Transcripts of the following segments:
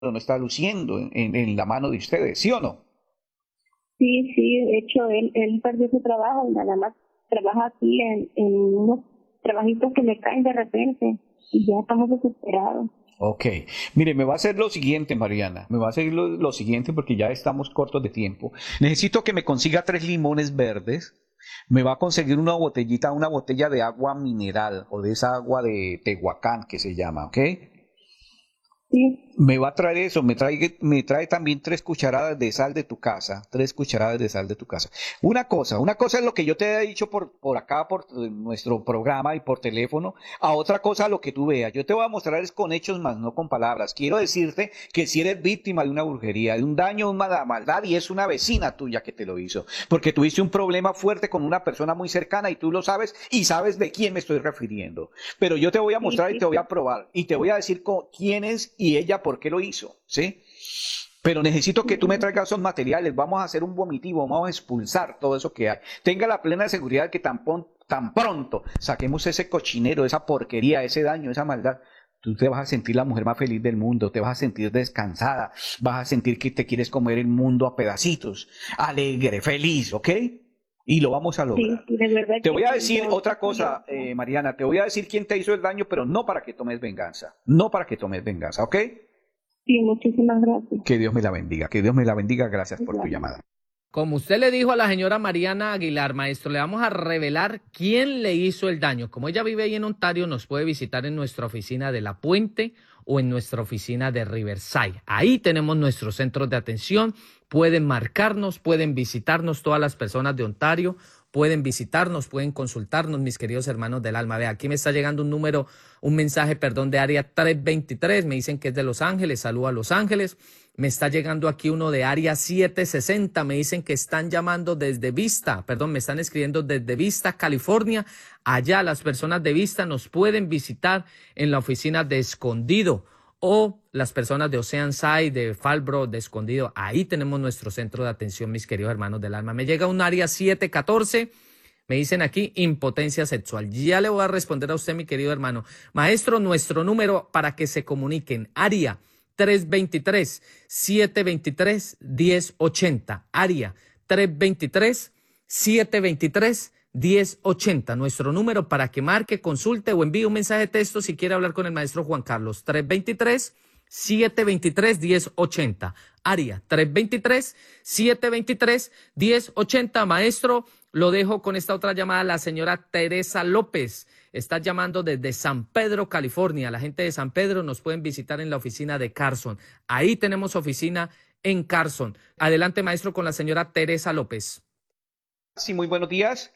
no está luciendo en la mano de ustedes, ¿sí o no? Sí, sí, de hecho él perdió su trabajo y nada más trabaja aquí en unos trabajitos que le caen de repente y ya estamos desesperados. Ok, mire, me va a hacer lo siguiente, Mariana, me va a hacer lo siguiente porque ya estamos cortos de tiempo. Necesito que me consiga 3 limones verdes, me va a conseguir una botellita, una botella de agua mineral o de esa agua de Tehuacán que se llama, ¿ok? Sí, Me va a traer eso, me trae también 3 cucharadas de sal de tu casa, 3 cucharadas de sal de tu casa. Una cosa es lo que yo te he dicho por acá, por nuestro programa y por teléfono, a otra cosa lo que tú veas. Yo te voy a mostrar es con hechos más no con palabras. Quiero decirte que si eres víctima de una brujería, de un daño, de una maldad, y es una vecina tuya que te lo hizo, porque tuviste un problema fuerte con una persona muy cercana y tú lo sabes y sabes de quién me estoy refiriendo. Pero yo te voy a sí, mostrar y sí, te voy sí. a probar y te voy a decir quién es y ella por qué lo hizo, ¿sí? Pero necesito que tú me traigas esos materiales, vamos a hacer un vomitivo, vamos a expulsar todo eso que hay. Tenga la plena seguridad que tan pronto saquemos ese cochinero, esa porquería, ese daño, esa maldad, tú te vas a sentir la mujer más feliz del mundo, te vas a sentir descansada, vas a sentir que te quieres comer el mundo a pedacitos, alegre, feliz, ¿ok? Y lo vamos a Sí, lograr. sí, de verdad Te que voy a sí, decir yo otra estoy cosa, ahorita. Mariana, te voy a decir quién te hizo el daño, pero no para que tomes venganza, no para que tomes venganza, ¿ok? Sí, muchísimas gracias. Que Dios me la bendiga, que Dios me la bendiga, gracias por tu Igual. llamada. Como usted le dijo a la señora Mariana Aguilar, maestro, le vamos a revelar quién le hizo el daño. Como ella vive ahí en Ontario, nos puede visitar en nuestra oficina de La Puente o en nuestra oficina de Riverside. Ahí tenemos nuestros centros de atención. Pueden marcarnos, pueden visitarnos todas las personas de Ontario, pueden visitarnos, pueden consultarnos, mis queridos hermanos del alma. Ve, aquí me está llegando un mensaje, perdón, de área 323. Me dicen que es de Los Ángeles. Saludo a Los Ángeles. Me está llegando aquí uno de área 760. Me dicen que están llamando desde Vista, perdón, me están escribiendo desde Vista, California. Allá las personas de Vista nos pueden visitar en la oficina de Escondido o las personas de Oceanside, de Falbro, de Escondido. Ahí tenemos nuestro centro de atención, mis queridos hermanos del alma. Me llega un área 714. Me dicen aquí impotencia sexual. Ya le voy a responder a usted, mi querido hermano. Maestro, nuestro número para que se comuniquen. Área 323-723-1080. Área 323-723-1080. Nuestro número para que marque, consulte o envíe un mensaje de texto si quiere hablar con el maestro Juan Carlos. 323-723-1080. Área 323-723-1080. Maestro, lo dejo con esta otra llamada, la señora Teresa López. Está llamando desde San Pedro, California. La gente de San Pedro nos pueden visitar en la oficina de Carson. Ahí tenemos oficina en Carson. Adelante, maestro, con la señora Teresa López. Sí, muy buenos días.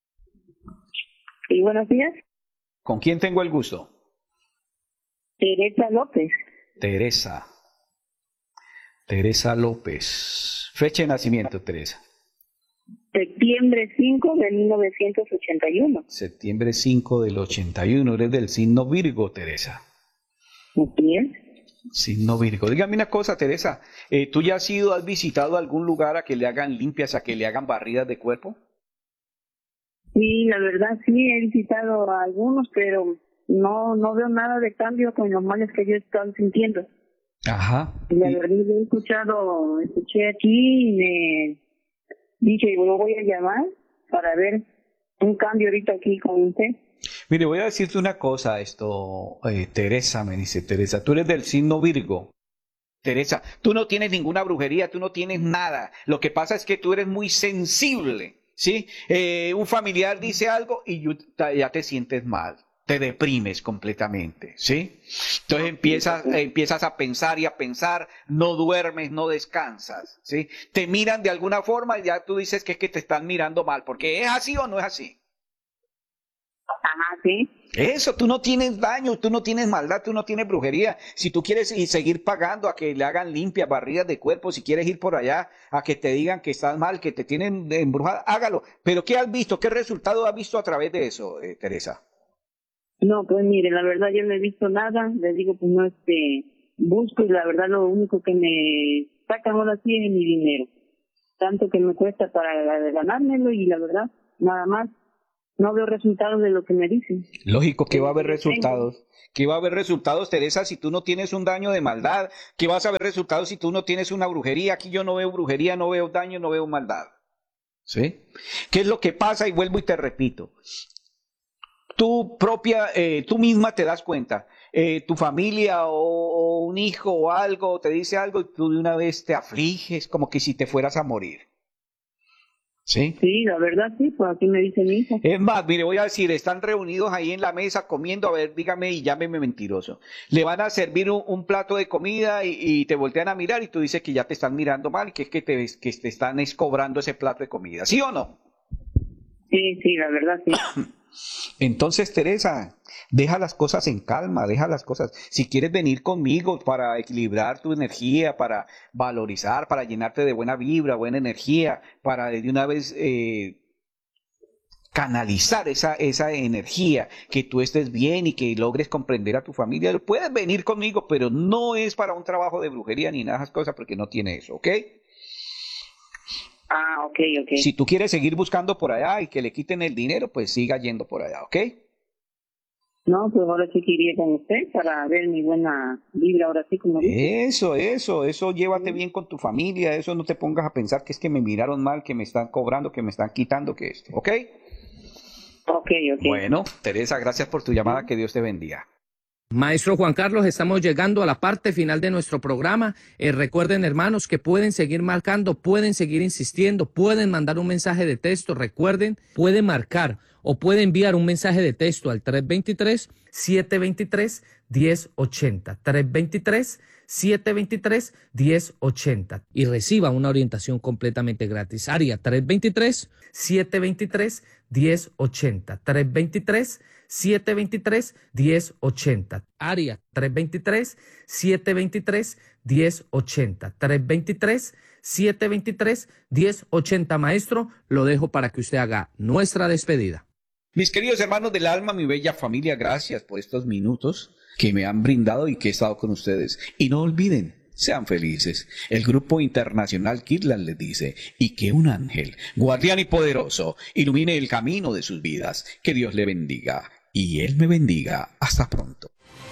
Sí, buenos días. ¿Con quién tengo el gusto? Teresa López, Teresa. Teresa López. Fecha de nacimiento, Teresa. septiembre 5 de 1981. Septiembre 5 del 81. Eres del signo Virgo, Teresa. Así es. Signo Virgo. Dígame una cosa, Teresa. ¿Tú ya has visitado algún lugar a que le hagan limpias, a que le hagan barridas de cuerpo? Sí, la verdad sí he visitado a algunos, pero no veo nada de cambio con los males que yo he estado sintiendo. Ajá. Y la verdad yo escuché aquí y me dije, yo voy a llamar para ver un cambio ahorita aquí con usted. Mire, voy a decirte una cosa, Teresa, me dice Teresa, tú eres del signo Virgo. Teresa, tú no tienes ninguna brujería, tú no tienes nada. Lo que pasa es que tú eres muy sensible, ¿sí? Un familiar dice algo y ya te sientes mal, te deprimes completamente, ¿sí? Entonces empiezas a pensar y a pensar, no duermes, no descansas, ¿sí? Te miran de alguna forma y ya tú dices que es que te están mirando mal, porque ¿es así o no es así? Ajá, sí. Eso, tú no tienes daño, tú no tienes maldad, tú no tienes brujería. Si tú quieres seguir pagando a que le hagan limpias, barridas de cuerpo, si quieres ir por allá a que te digan que estás mal, que te tienen embrujada, hágalo. Pero ¿qué has visto? ¿Qué resultado has visto a través de eso, Teresa? No, pues mire, la verdad yo no he visto nada, les digo, pues no, busco y la verdad lo único que me sacan ahora sí es mi dinero. Tanto que me cuesta para ganármelo y la verdad, nada más. no veo resultados de lo que me dicen. Lógico que va a haber resultados. ¿Qué va a haber resultados, Teresa, si tú no tienes un daño de maldad? ¿Qué vas a ver resultados si tú no tienes una brujería? Aquí yo no veo brujería, no veo daño, no veo maldad. ¿Sí? ¿Qué es lo que pasa? Y vuelvo y te repito. Tú misma te das cuenta. Tu familia o un hijo o algo te dice algo y tú de una vez te afliges como que si te fueras a morir. ¿Sí? Sí, la verdad sí, pues aquí me dice mi hija. Es más, mire, voy a decir, están reunidos ahí en la mesa comiendo, a ver, dígame y llámeme mentiroso. Le van a servir un plato de comida y te voltean a mirar y tú dices que ya te están mirando mal, que es que te están cobrando ese plato de comida, ¿sí o no? Sí, la verdad sí. Entonces, Teresa, deja las cosas en calma, deja las cosas. Si quieres venir conmigo para equilibrar tu energía, para valorizar, para llenarte de buena vibra, buena energía, para de una vez canalizar esa energía, que tú estés bien y que logres comprender a tu familia, puedes venir conmigo, pero no es para un trabajo de brujería ni nada de esas cosas porque no tiene eso, ¿ok? Ah, ok. Si tú quieres seguir buscando por allá y que le quiten el dinero, pues siga yendo por allá, ¿ok? No, pues ahora sí que iría con usted para ver mi buena vibra, ahora sí como dice. Eso, llévate bien con tu familia, eso no te pongas a pensar que es que me miraron mal, que me están cobrando, que me están quitando, que esto, ¿ok? Ok. Bueno, Teresa, gracias por tu llamada, que Dios te bendiga. Maestro Juan Carlos, estamos llegando a la parte final de nuestro programa. Recuerden, hermanos, que pueden seguir marcando, pueden seguir insistiendo, pueden mandar un mensaje de texto. Recuerden, pueden marcar o pueden enviar un mensaje de texto al 323-723-1080. 323-723-1080 y reciba una orientación completamente gratis. Área 323-723-1080. 323-723-1080. Área 323-723-1080. 323-723-1080. Maestro, lo dejo para que usted haga nuestra despedida. Mis queridos hermanos del alma, mi bella familia, gracias por estos minutos que me han brindado y que he estado con ustedes. Y no olviden, sean felices. El Grupo Internacional Kirtland les dice, y que un ángel, guardián y poderoso, ilumine el camino de sus vidas. Que Dios le bendiga. Y Él me bendiga. Hasta pronto.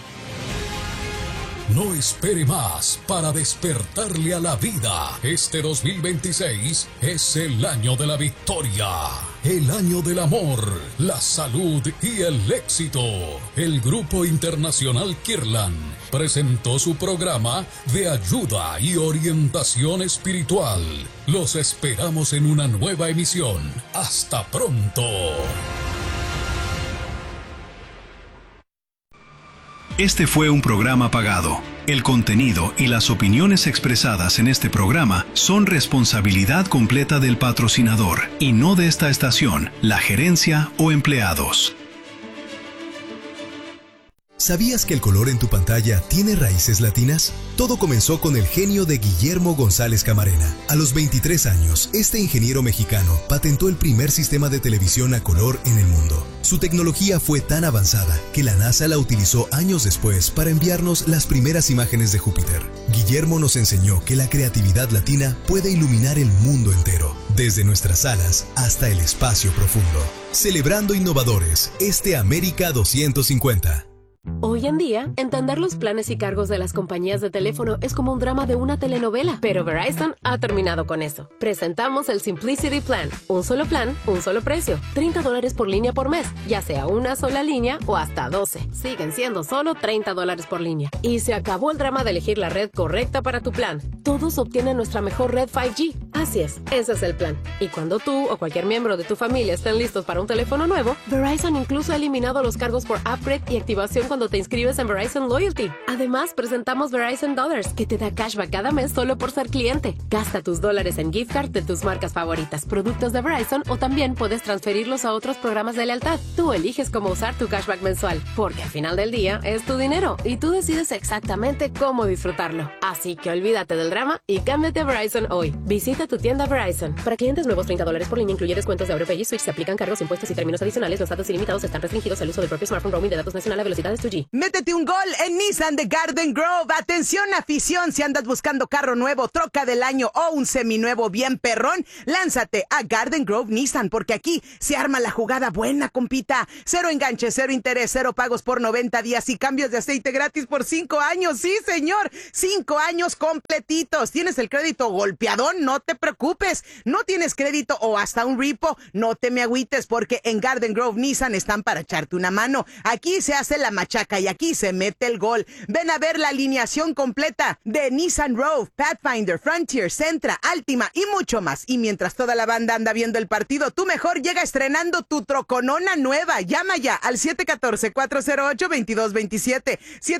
No espere más para despertarle a la vida. Este 2026 es el año de la victoria, el año del amor, la salud y el éxito. El Grupo Internacional Kirtland presentó su programa de ayuda y orientación espiritual. Los esperamos en una nueva emisión. Hasta pronto. Este fue un programa pagado. El contenido y las opiniones expresadas en este programa son responsabilidad completa del patrocinador y no de esta estación, la gerencia o empleados. ¿Sabías que el color en tu pantalla tiene raíces latinas? Todo comenzó con el genio de Guillermo González Camarena. A los 23 años, este ingeniero mexicano patentó el primer sistema de televisión a color en el mundo. Su tecnología fue tan avanzada que la NASA la utilizó años después para enviarnos las primeras imágenes de Júpiter. Guillermo nos enseñó que la creatividad latina puede iluminar el mundo entero, desde nuestras salas hasta el espacio profundo. Celebrando innovadores, este América 250. Hoy en día, entender los planes y cargos de las compañías de teléfono es como un drama de una telenovela, pero Verizon ha terminado con eso. Presentamos el Simplicity Plan. Un solo plan, un solo precio. $30 por línea por mes, ya sea una sola línea o hasta 12. Siguen siendo solo $30 por línea. Y se acabó el drama de elegir la red correcta para tu plan. Todos obtienen nuestra mejor red 5G. Así es, ese es el plan. Y cuando tú o cualquier miembro de tu familia estén listos para un teléfono nuevo, Verizon incluso ha eliminado los cargos por upgrade y activación cuando te inscribes en Verizon Loyalty. Además, presentamos Verizon Dollars, que te da cashback cada mes solo por ser cliente. Gasta tus dólares en gift card de tus marcas favoritas, productos de Verizon, o también puedes transferirlos a otros programas de lealtad. Tú eliges cómo usar tu cashback mensual, porque al final del día es tu dinero y tú decides exactamente cómo disfrutarlo. Así que olvídate del drama y cámbiate a Verizon hoy. Visita tu tienda Verizon. Para clientes nuevos, $30 por línea incluye descuentos de AutoPay y Switch. Se aplican cargos, impuestos y términos adicionales. Los datos ilimitados están restringidos al uso del propio smartphone. Roaming de datos nacional a velocidades 2G. Métete un gol en Nissan de Garden Grove. Atención, afición, si andas buscando carro nuevo, troca del año o un seminuevo bien perrón, lánzate a Garden Grove Nissan, porque aquí se arma la jugada buena, compita. Cero enganche, cero interés, cero pagos por 90 días y cambios de aceite gratis por 5 años. Sí, señor, 5 años completitos. ¿Tienes el crédito golpeadón? No te preocupes. ¿No tienes crédito o hasta un repo? No te me agüites, porque en Garden Grove Nissan están para echarte una mano. Aquí se hace la machaca y aquí se mete el gol. Ven a ver la alineación completa de Nissan Rogue, Pathfinder, Frontier, Sentra, Altima y mucho más. Y mientras toda la banda anda viendo el partido, tú mejor llega estrenando tu troconona nueva. Llama ya al 714-408-2227,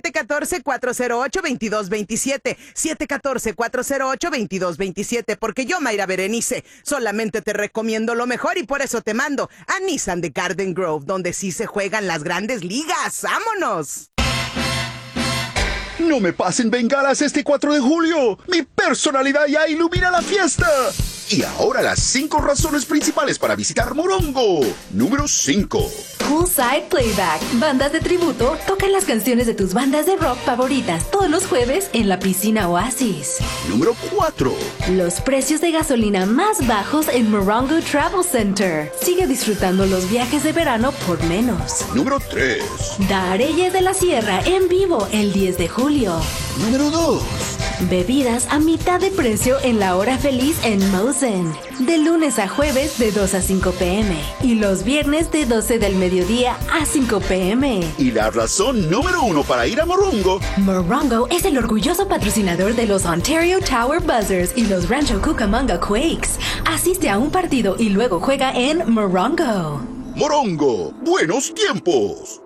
714-408-2227, 714-408-2227, porque yo, Mayra Berenice, solamente te recomiendo lo mejor y por eso te mando a Nissan de Garden Grove, donde sí se juegan las grandes ligas. ¡Vámonos! No me pasen bengalas este 4 de julio. Mi personalidad ya ilumina la fiesta. Y ahora las 5 razones principales para visitar Morongo. Número 5. Poolside Playback. Bandas de tributo tocan las canciones de tus bandas de rock favoritas todos los jueves en la piscina Oasis. Número 4. Los precios de gasolina más bajos en Morongo Travel Center. Sigue disfrutando los viajes de verano por menos. Número 3. Dareyes de la Sierra en vivo el 10 de julio. Número 2. Bebidas a mitad de precio en la hora feliz en Mosen. De lunes a jueves de 2 a 5 p.m. Y los viernes de 12 del mediodía a 5 p.m. Y la razón número 1 para ir a Morongo. Morongo es el orgulloso patrocinador de los Ontario Tower Buzzers y los Rancho Cucamonga Quakes. Asiste a un partido y luego juega en Morongo. Morongo, buenos tiempos.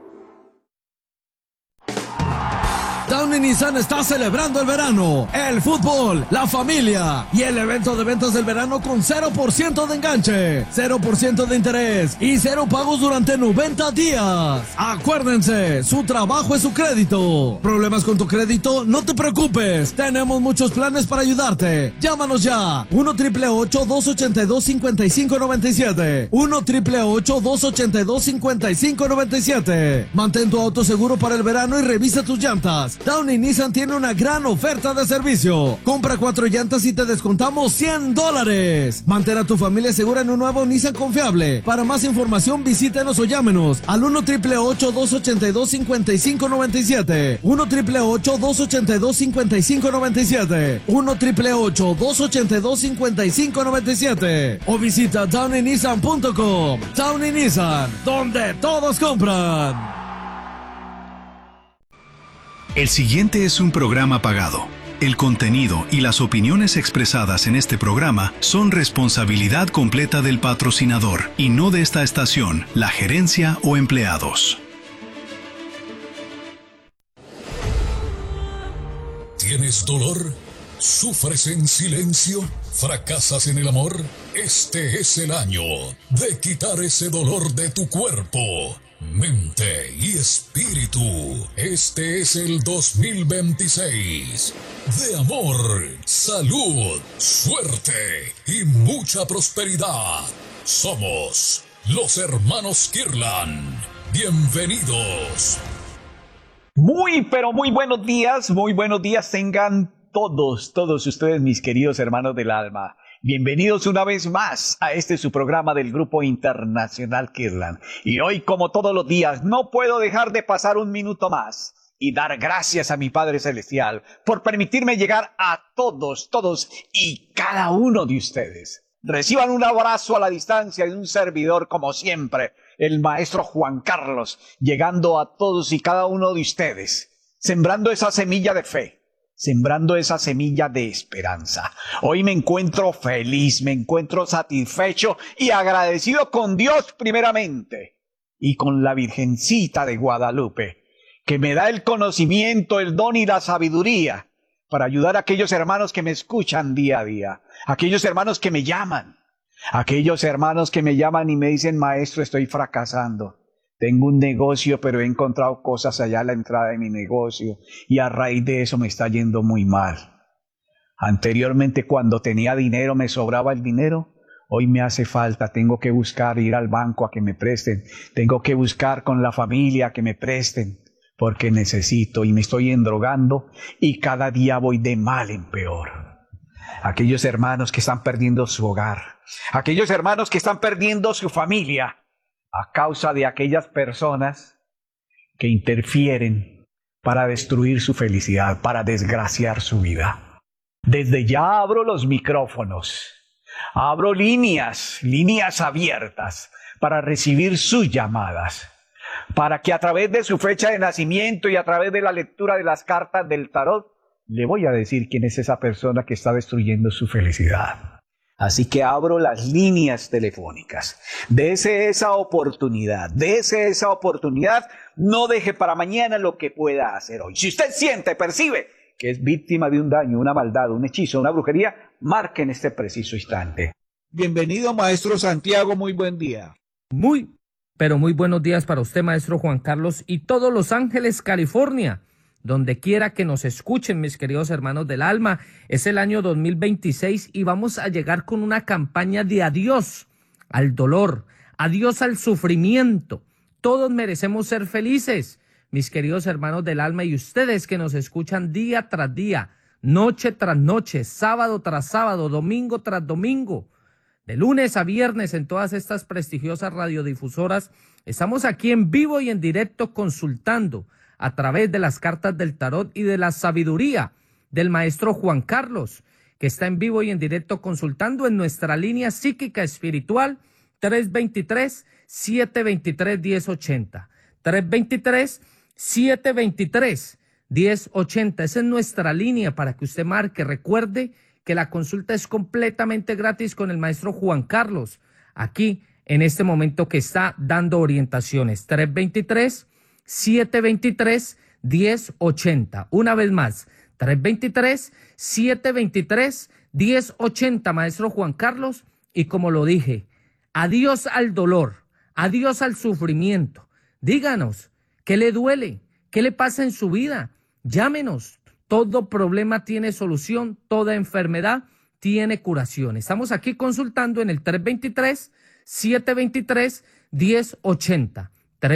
Downey Nissan está celebrando el verano, el fútbol, la familia y el evento de ventas del verano con 0% de enganche, 0% de interés y 0 pagos durante 90 días. Acuérdense, su trabajo es su crédito. ¿Problemas con tu crédito? No te preocupes, tenemos muchos planes para ayudarte. Llámanos ya, 1-888-282-5597, 1-888-282-5597. Mantén tu auto seguro para el verano y revisa tus llantas. Downey Nissan tiene una gran oferta de servicio. Compra 4 llantas y te descontamos $100. Mantén a tu familia segura en un nuevo Nissan confiable. Para más información visítenos o llámenos al 1-888-282-5597, 1-888-282-5597, 1-888-282-5597 o visita downeynissan.com. Downey Nissan, donde todos compran. El siguiente es un programa pagado. El contenido y las opiniones expresadas en este programa son responsabilidad completa del patrocinador y no de esta estación, la gerencia o empleados. ¿Tienes dolor? ¿Sufres en silencio? ¿Fracasas en el amor? Este es el año de quitar ese dolor de tu cuerpo, mente y espíritu. Este es el 2026 de amor, salud, suerte y mucha prosperidad. Somos los hermanos Kirlan. Bienvenidos. Muy, pero muy buenos días tengan todos ustedes, mis queridos hermanos del alma. Bienvenidos una vez más a su programa del Grupo Internacional Kirlan. Y hoy, como todos los días, no puedo dejar de pasar un minuto más y dar gracias a mi Padre Celestial por permitirme llegar a todos y cada uno de ustedes. Reciban un abrazo a la distancia de un servidor, como siempre, el maestro Juan Carlos, llegando a todos y cada uno de ustedes, sembrando esa semilla de fe, sembrando esa semilla de esperanza. Hoy me encuentro feliz, me encuentro satisfecho y agradecido con Dios primeramente y con la Virgencita de Guadalupe, que me da el conocimiento, el don y la sabiduría para ayudar a aquellos hermanos que me escuchan día a día, aquellos hermanos que me llaman, y me dicen: maestro, estoy fracasando. Tengo un negocio, pero he encontrado cosas allá a la entrada de mi negocio y a raíz de eso me está yendo muy mal. Anteriormente, cuando tenía dinero, me sobraba el dinero. Hoy me hace falta, tengo que buscar ir al banco a que me presten. Tengo que buscar con la familia a que me presten, porque necesito y me estoy endrogando y cada día voy de mal en peor. Aquellos hermanos que están perdiendo su hogar, aquellos hermanos que están perdiendo su familia a causa de aquellas personas que interfieren para destruir su felicidad, para desgraciar su vida. Desde ya abro los micrófonos, abro líneas abiertas para recibir sus llamadas, para que a través de su fecha de nacimiento y a través de la lectura de las cartas del tarot, le voy a decir quién es esa persona que está destruyendo su felicidad. Así que abro las líneas telefónicas. Dese esa oportunidad, no deje para mañana lo que pueda hacer hoy. Si usted siente, percibe que es víctima de un daño, una maldad, un hechizo, una brujería, marque en este preciso instante. Bienvenido, maestro Santiago, muy buen día. Pero muy buenos días para usted, maestro Juan Carlos, y todos Los Ángeles, California. Donde quiera que nos escuchen, mis queridos hermanos del alma, es el año 2026 y vamos a llegar con una campaña de adiós al dolor, adiós al sufrimiento. Todos merecemos ser felices, mis queridos hermanos del alma, y ustedes que nos escuchan día tras día, noche tras noche, sábado tras sábado, domingo tras domingo, de lunes a viernes en todas estas prestigiosas radiodifusoras, estamos aquí en vivo y en directo consultando a través de las cartas del tarot y de la sabiduría del maestro Juan Carlos, que está en vivo y en directo consultando en nuestra línea psíquica espiritual 323-723-1080. 323-723-1080. Esa es nuestra línea para que usted marque. Recuerde que la consulta es completamente gratis con el maestro Juan Carlos, aquí en este momento que está dando orientaciones. 323-723-1080. Una vez más, 323-723-1080, maestro Juan Carlos. Y como lo dije, adiós al dolor, adiós al sufrimiento. Díganos, ¿qué le duele? ¿Qué le pasa en su vida? Llámenos. Todo problema tiene solución, toda enfermedad tiene curación. Estamos aquí consultando en el 323-723-1080.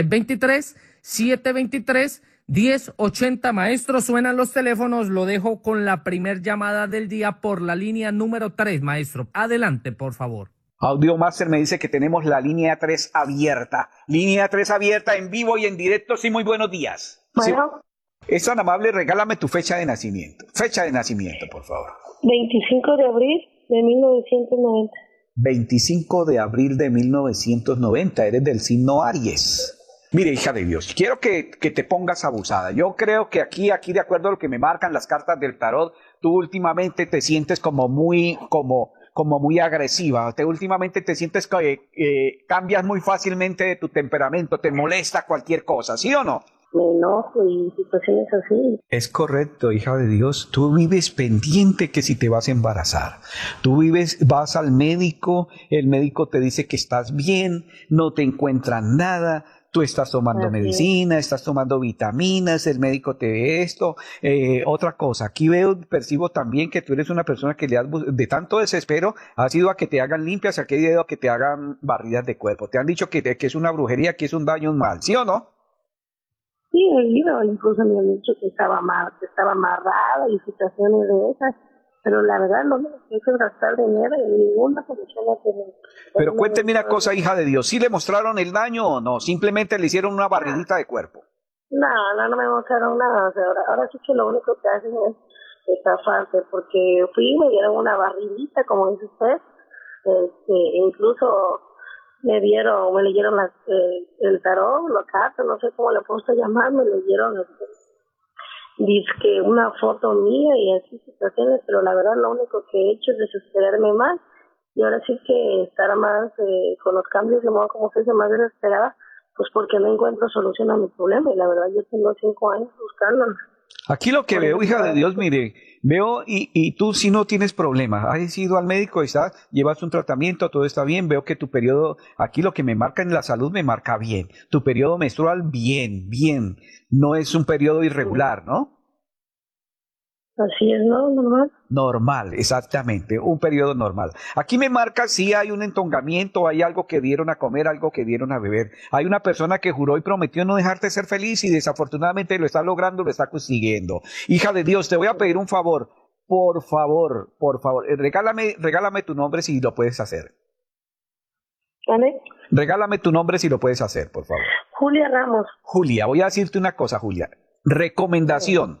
323-723-1080. Maestro, suenan los teléfonos. Lo dejo con la primer llamada del día por la línea número 3, maestro. Adelante, por favor. Audio Master me dice que tenemos la línea 3 abierta. Línea 3 abierta en vivo y en directo. Sí, muy buenos días. Bueno. Sí. Es tan amable, regálame tu fecha de nacimiento. Fecha de nacimiento, por favor. 25 de abril de 1990. 25 de abril de 1990. Eres del signo Aries. Mire, hija de Dios, quiero que te pongas abusada. Yo creo que aquí de acuerdo a lo que me marcan las cartas del tarot, tú últimamente te sientes como muy agresiva. Últimamente te sientes que cambias muy fácilmente de tu temperamento, te molesta cualquier cosa, ¿sí o no? Me enojo y situaciones así. Es correcto, hija de Dios. Tú vives pendiente que si te vas a embarazar. Vas al médico, el médico te dice que estás bien, no te encuentran nada. Tú estás tomando medicina, estás tomando vitaminas, el médico te ve esto. Otra cosa, aquí percibo también que tú eres una persona que de tanto desespero has ido a que te hagan limpias, a que has ido a que te hagan barridas de cuerpo. Te han dicho que es una brujería, que es un daño, un mal, ¿sí o no? Sí, he ido, incluso me han dicho que estaba amarrada y situaciones de esas, pero la verdad no me hizo gastar dinero en ninguna persona que me... Pero cuénteme una cosa, hija de Dios, ¿sí le mostraron el daño o no? ¿Simplemente le hicieron una barridita de cuerpo? No me mostraron nada, o sea, ahora sí que lo único que hacen es estafarte, porque fui y me dieron una barridita, como dice usted, incluso... me leyeron el tarot, la carta, no sé cómo le puedo llamar, me leyeron dizque una foto mía y así situaciones, pero la verdad lo único que he hecho es desesperarme más y ahora sí que estar más con los cambios de modo como se dice, más desesperada, pues porque no encuentro solución a mi problema y la verdad yo tengo 5 años buscándolo. Aquí lo que veo, hija de Dios, mire, veo y tú si no tienes problema, has ido al médico, llevas un tratamiento, todo está bien, veo que tu periodo, aquí lo que me marca en la salud me marca bien, tu periodo menstrual bien, no es un periodo irregular, ¿no? Así es, ¿no? Normal. Normal, exactamente, un periodo normal. Aquí me marca si hay un entongamiento, hay algo que dieron a comer, algo que dieron a beber. Hay una persona que juró y prometió no dejarte ser feliz y desafortunadamente lo está logrando, lo está consiguiendo. Hija de Dios, te voy a pedir un favor, por favor, regálame tu nombre si lo puedes hacer. ¿Vale? Regálame tu nombre si lo puedes hacer, por favor. Julia Ramos. Julia, voy a decirte una cosa, Julia. Recomendación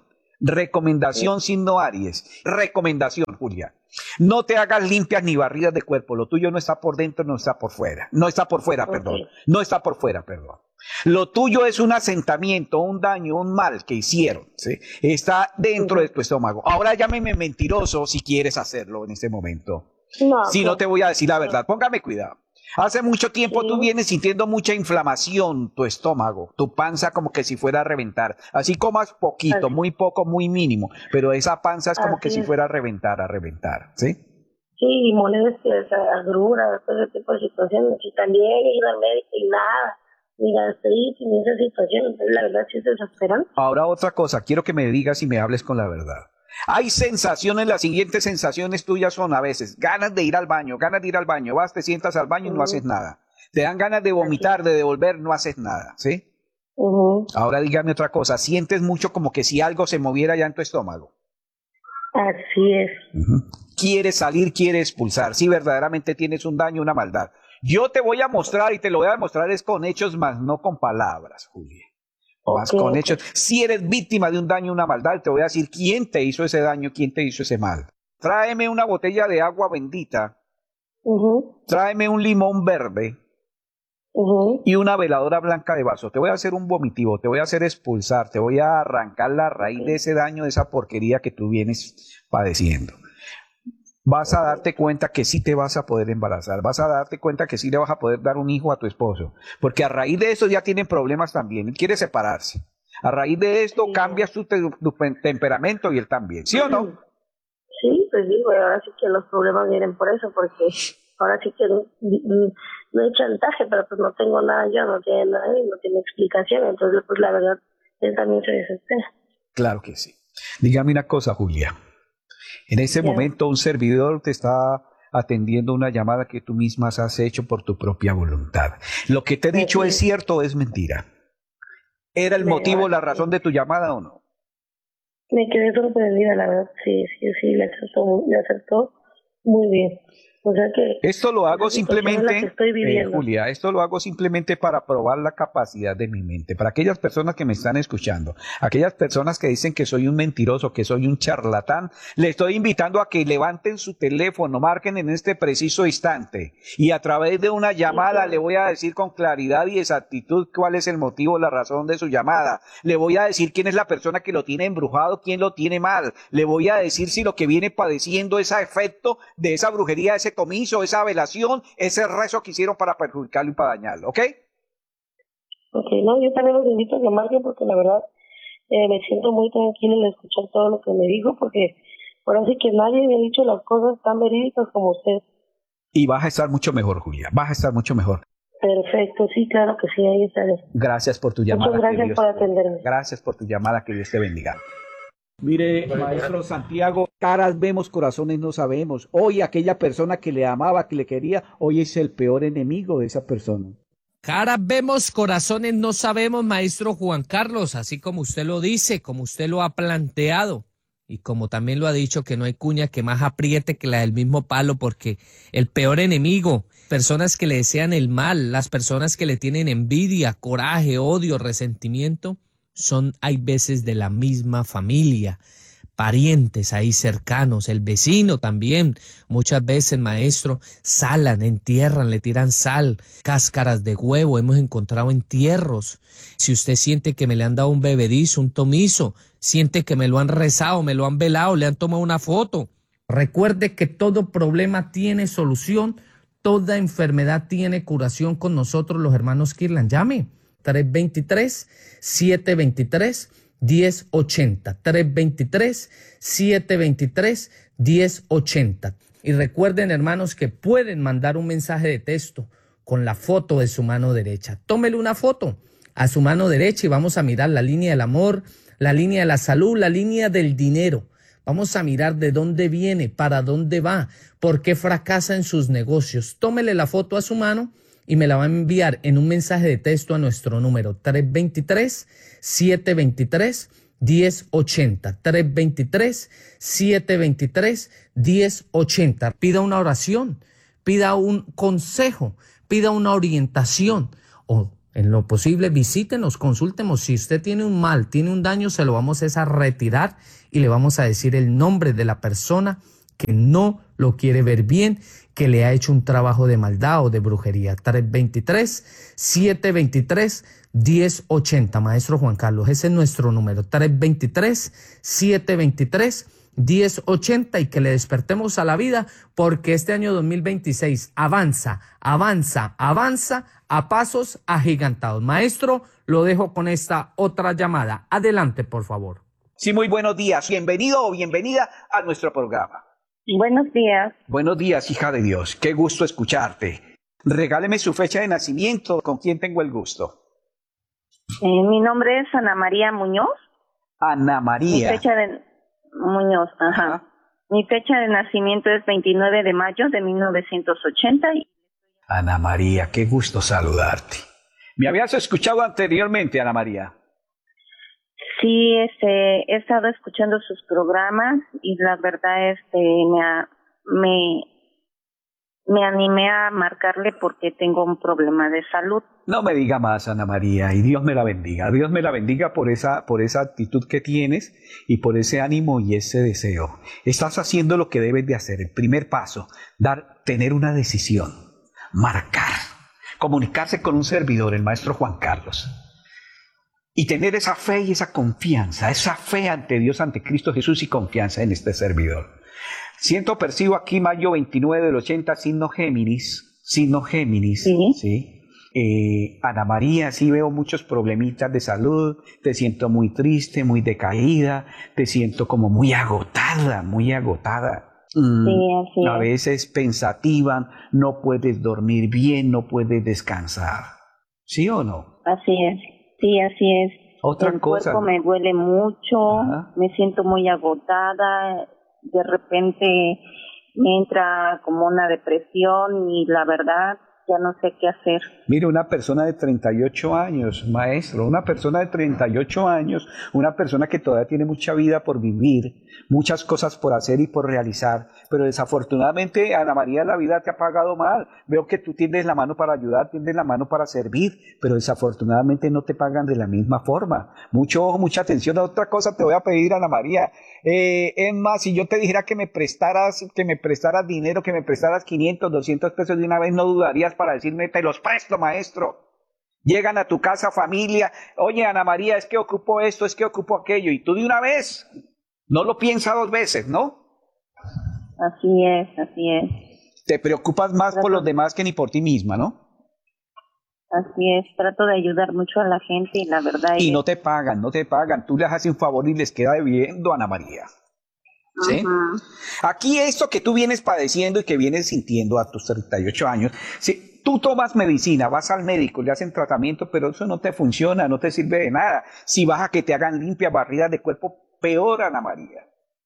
signo Aries. Recomendación, Julia. No te hagas limpias ni barridas de cuerpo. Lo tuyo no está por dentro, no está por fuera. No está por fuera, perdón. No está por fuera, perdón. Lo tuyo es un asentamiento, un daño, un mal que hicieron, ¿sí? Está dentro de tu estómago. Ahora llámeme mentiroso si quieres hacerlo en este momento. No te voy a decir la verdad. Póngame cuidado. Hace mucho tiempo tú vienes sintiendo mucha inflamación, tu estómago, tu panza como que si fuera a reventar. Así comas poquito, muy poco, muy mínimo, pero esa panza es como que si fuera a reventar, ¿sí? Sí, y molestias, agruras, todo ese tipo de situaciones. Y también ir al médico y nada, ni gastritis, ni esa situación. Entonces, la verdad sí es desesperante. Ahora otra cosa, quiero que me digas y me hables con la verdad. Hay sensaciones, las siguientes sensaciones tuyas son a veces ganas de ir al baño, vas, te sientas al baño y no haces nada. Te dan ganas de vomitar, de devolver, no haces nada, ¿sí? Ahora dígame otra cosa, sientes mucho como que si algo se moviera ya en tu estómago. Así es. Quieres salir, quieres expulsar, si verdaderamente tienes un daño, una maldad. Yo te voy a mostrar y te lo voy a demostrar es con hechos más no con palabras, Julia. Más con hechos. Si eres víctima de un daño, una maldad, te voy a decir quién te hizo ese daño, quién te hizo ese mal. Tráeme una botella de agua bendita, tráeme un limón verde y una veladora blanca de vaso. Te voy a hacer un vomitivo, te voy a hacer expulsar, te voy a arrancar la raíz de ese daño, de esa porquería que tú vienes padeciendo. Vas a darte cuenta que sí te vas a poder embarazar, vas a darte cuenta que sí le vas a poder dar un hijo a tu esposo, porque a raíz de eso ya tienen problemas también, él quiere separarse. A raíz de esto cambias tu temperamento y él también, ¿sí o no? Sí, pues digo, ahora sí que los problemas vienen por eso, porque ahora sí que no hay chantaje, pero pues no tengo nada yo, no tiene nada y no tiene explicación, entonces pues la verdad, él también se desespera. Claro que sí. Dígame una cosa, Julia. En ese momento un servidor te está atendiendo una llamada que tú misma has hecho por tu propia voluntad. Lo que te he dicho es cierto o es mentira. ¿Era el motivo, la razón de tu llamada o no? Me quedé sorprendida, la verdad. Sí, le acertó muy bien. O sea que esto lo hago simplemente, Julia, esto lo hago simplemente para probar la capacidad de mi mente. Para aquellas personas que me están escuchando, aquellas personas que dicen que soy un mentiroso, que soy un charlatán, le estoy invitando a que levanten su teléfono, marquen en este preciso instante y a través de una llamada le voy a decir con claridad y exactitud cuál es el motivo, la razón de su llamada. Le voy a decir quién es la persona que lo tiene embrujado, quién lo tiene mal. Le voy a decir si lo que viene padeciendo es a efecto de esa brujería, ese comiso, esa velación, ese rezo que hicieron para perjudicarlo y para dañarlo, ¿ok? Ok, no, yo también los invito a que marquen porque la verdad me siento muy tranquila al escuchar todo lo que me dijo porque ahora sí que nadie me ha dicho las cosas tan verídicas como usted. Y vas a estar mucho mejor, Julia, vas a estar mucho mejor. Perfecto, sí, claro que sí, ahí estaré. Gracias por tu llamada. Muchas gracias por atenderme. Gracias por tu llamada, que Dios te bendiga. Mire, maestro Santiago, caras vemos, corazones no sabemos. Hoy aquella persona que le amaba, que le quería, hoy es el peor enemigo de esa persona. Caras vemos, corazones no sabemos, maestro Juan Carlos, así como usted lo dice, como usted lo ha planteado y como también lo ha dicho, que no hay cuña que más apriete que la del mismo palo, porque el peor enemigo, personas que le desean el mal, las personas que le tienen envidia, coraje, odio, resentimiento, hay veces de la misma familia, parientes ahí cercanos, el vecino también. Muchas veces, maestro, salan, entierran, le tiran sal, cáscaras de huevo, hemos encontrado entierros. Si usted siente que me le han dado un bebedizo, un tomizo, siente que me lo han rezado, me lo han velado, le han tomado una foto. Recuerde que todo problema tiene solución, toda enfermedad tiene curación con nosotros los hermanos Kirlan. Llame 323-723-1080, 323-723-1080. Y recuerden, hermanos, que pueden mandar un mensaje de texto con la foto de su mano derecha. Tómele una foto a su mano derecha y vamos a mirar la línea del amor, la línea de la salud, la línea del dinero. Vamos a mirar de dónde viene, para dónde va, por qué fracasa en sus negocios. Tómele la foto a su mano y me la va a enviar en un mensaje de texto a nuestro número 323-723-1080. 323-723-1080. Pida una oración, pida un consejo, pida una orientación o en lo posible visítenos, consúltenos. Si usted tiene un mal, tiene un daño, se lo vamos a retirar y le vamos a decir el nombre de la persona que no lo quiere ver bien, que le ha hecho un trabajo de maldad o de brujería. 323-723-1080. Maestro Juan Carlos, ese es nuestro número. 323-723-1080 y que le despertemos a la vida porque este año 2026 avanza a pasos agigantados. Maestro, lo dejo con esta otra llamada. Adelante, por favor. Sí, muy buenos días. Bienvenido o bienvenida a nuestro programa. Buenos días. Buenos días, hija de Dios. Qué gusto escucharte. Regáleme su fecha de nacimiento. ¿Con quién tengo el gusto? Mi nombre es Ana María Muñoz. Ana María. Mi fecha de Muñoz, ajá. Mi fecha de nacimiento es 29 de mayo de 1980. Ana María, qué gusto saludarte. ¿Me habías escuchado anteriormente, Ana María? Sí, he estado escuchando sus programas y la verdad me animé a marcarle porque tengo un problema de salud. No me diga más, Ana María, y Dios me la bendiga. Dios me la bendiga por esa actitud que tienes y por ese ánimo y ese deseo. Estás haciendo lo que debes de hacer. El primer paso, tener una decisión, marcar, comunicarse con un servidor, el maestro Juan Carlos. Y tener esa fe y esa confianza, esa fe ante Dios, ante Cristo Jesús y confianza en este servidor. Percibo aquí mayo 29 del 80, signo Géminis, ¿sí? Ana María, sí veo muchos problemitas de salud, te siento muy triste, muy decaída, te siento como muy agotada. Sí, así es. A veces pensativa, no puedes dormir bien, no puedes descansar. ¿Sí o no? Así es. Sí, así es. El cuerpo me duele mucho, me siento muy agotada, de repente me entra como una depresión y la verdad ya no sé qué hacer. Mire, una persona de 38 años, maestro, una persona de 38 años, una persona que todavía tiene mucha vida por vivir, muchas cosas por hacer y por realizar, pero desafortunadamente, Ana María, la vida te ha pagado mal. Veo que tú tienes la mano para ayudar, tienes la mano para servir, pero desafortunadamente no te pagan de la misma forma. Mucho ojo, mucha atención. Otra cosa te voy a pedir, Ana María. Es más, si yo te dijera que me prestaras dinero, que me prestaras 500, 200 pesos de una vez, no dudarías para decirme, te los presto, maestro. Llegan a tu casa, familia, oye, Ana María, es que ocupo esto, es que ocupo aquello, y tú de una vez, no lo piensas dos veces, ¿no? Así es. Te preocupas más por los demás que ni por ti misma, ¿no? Así es, trato de ayudar mucho a la gente y la verdad no te pagan, tú les haces un favor y les queda debiendo, Ana María. ¿Sí? Aquí esto que tú vienes padeciendo y que vienes sintiendo a tus 38 años, si tú tomas medicina, vas al médico, le hacen tratamiento, pero eso no te funciona, no te sirve de nada. Si vas a que te hagan limpia, barridas de cuerpo, peor, Ana María.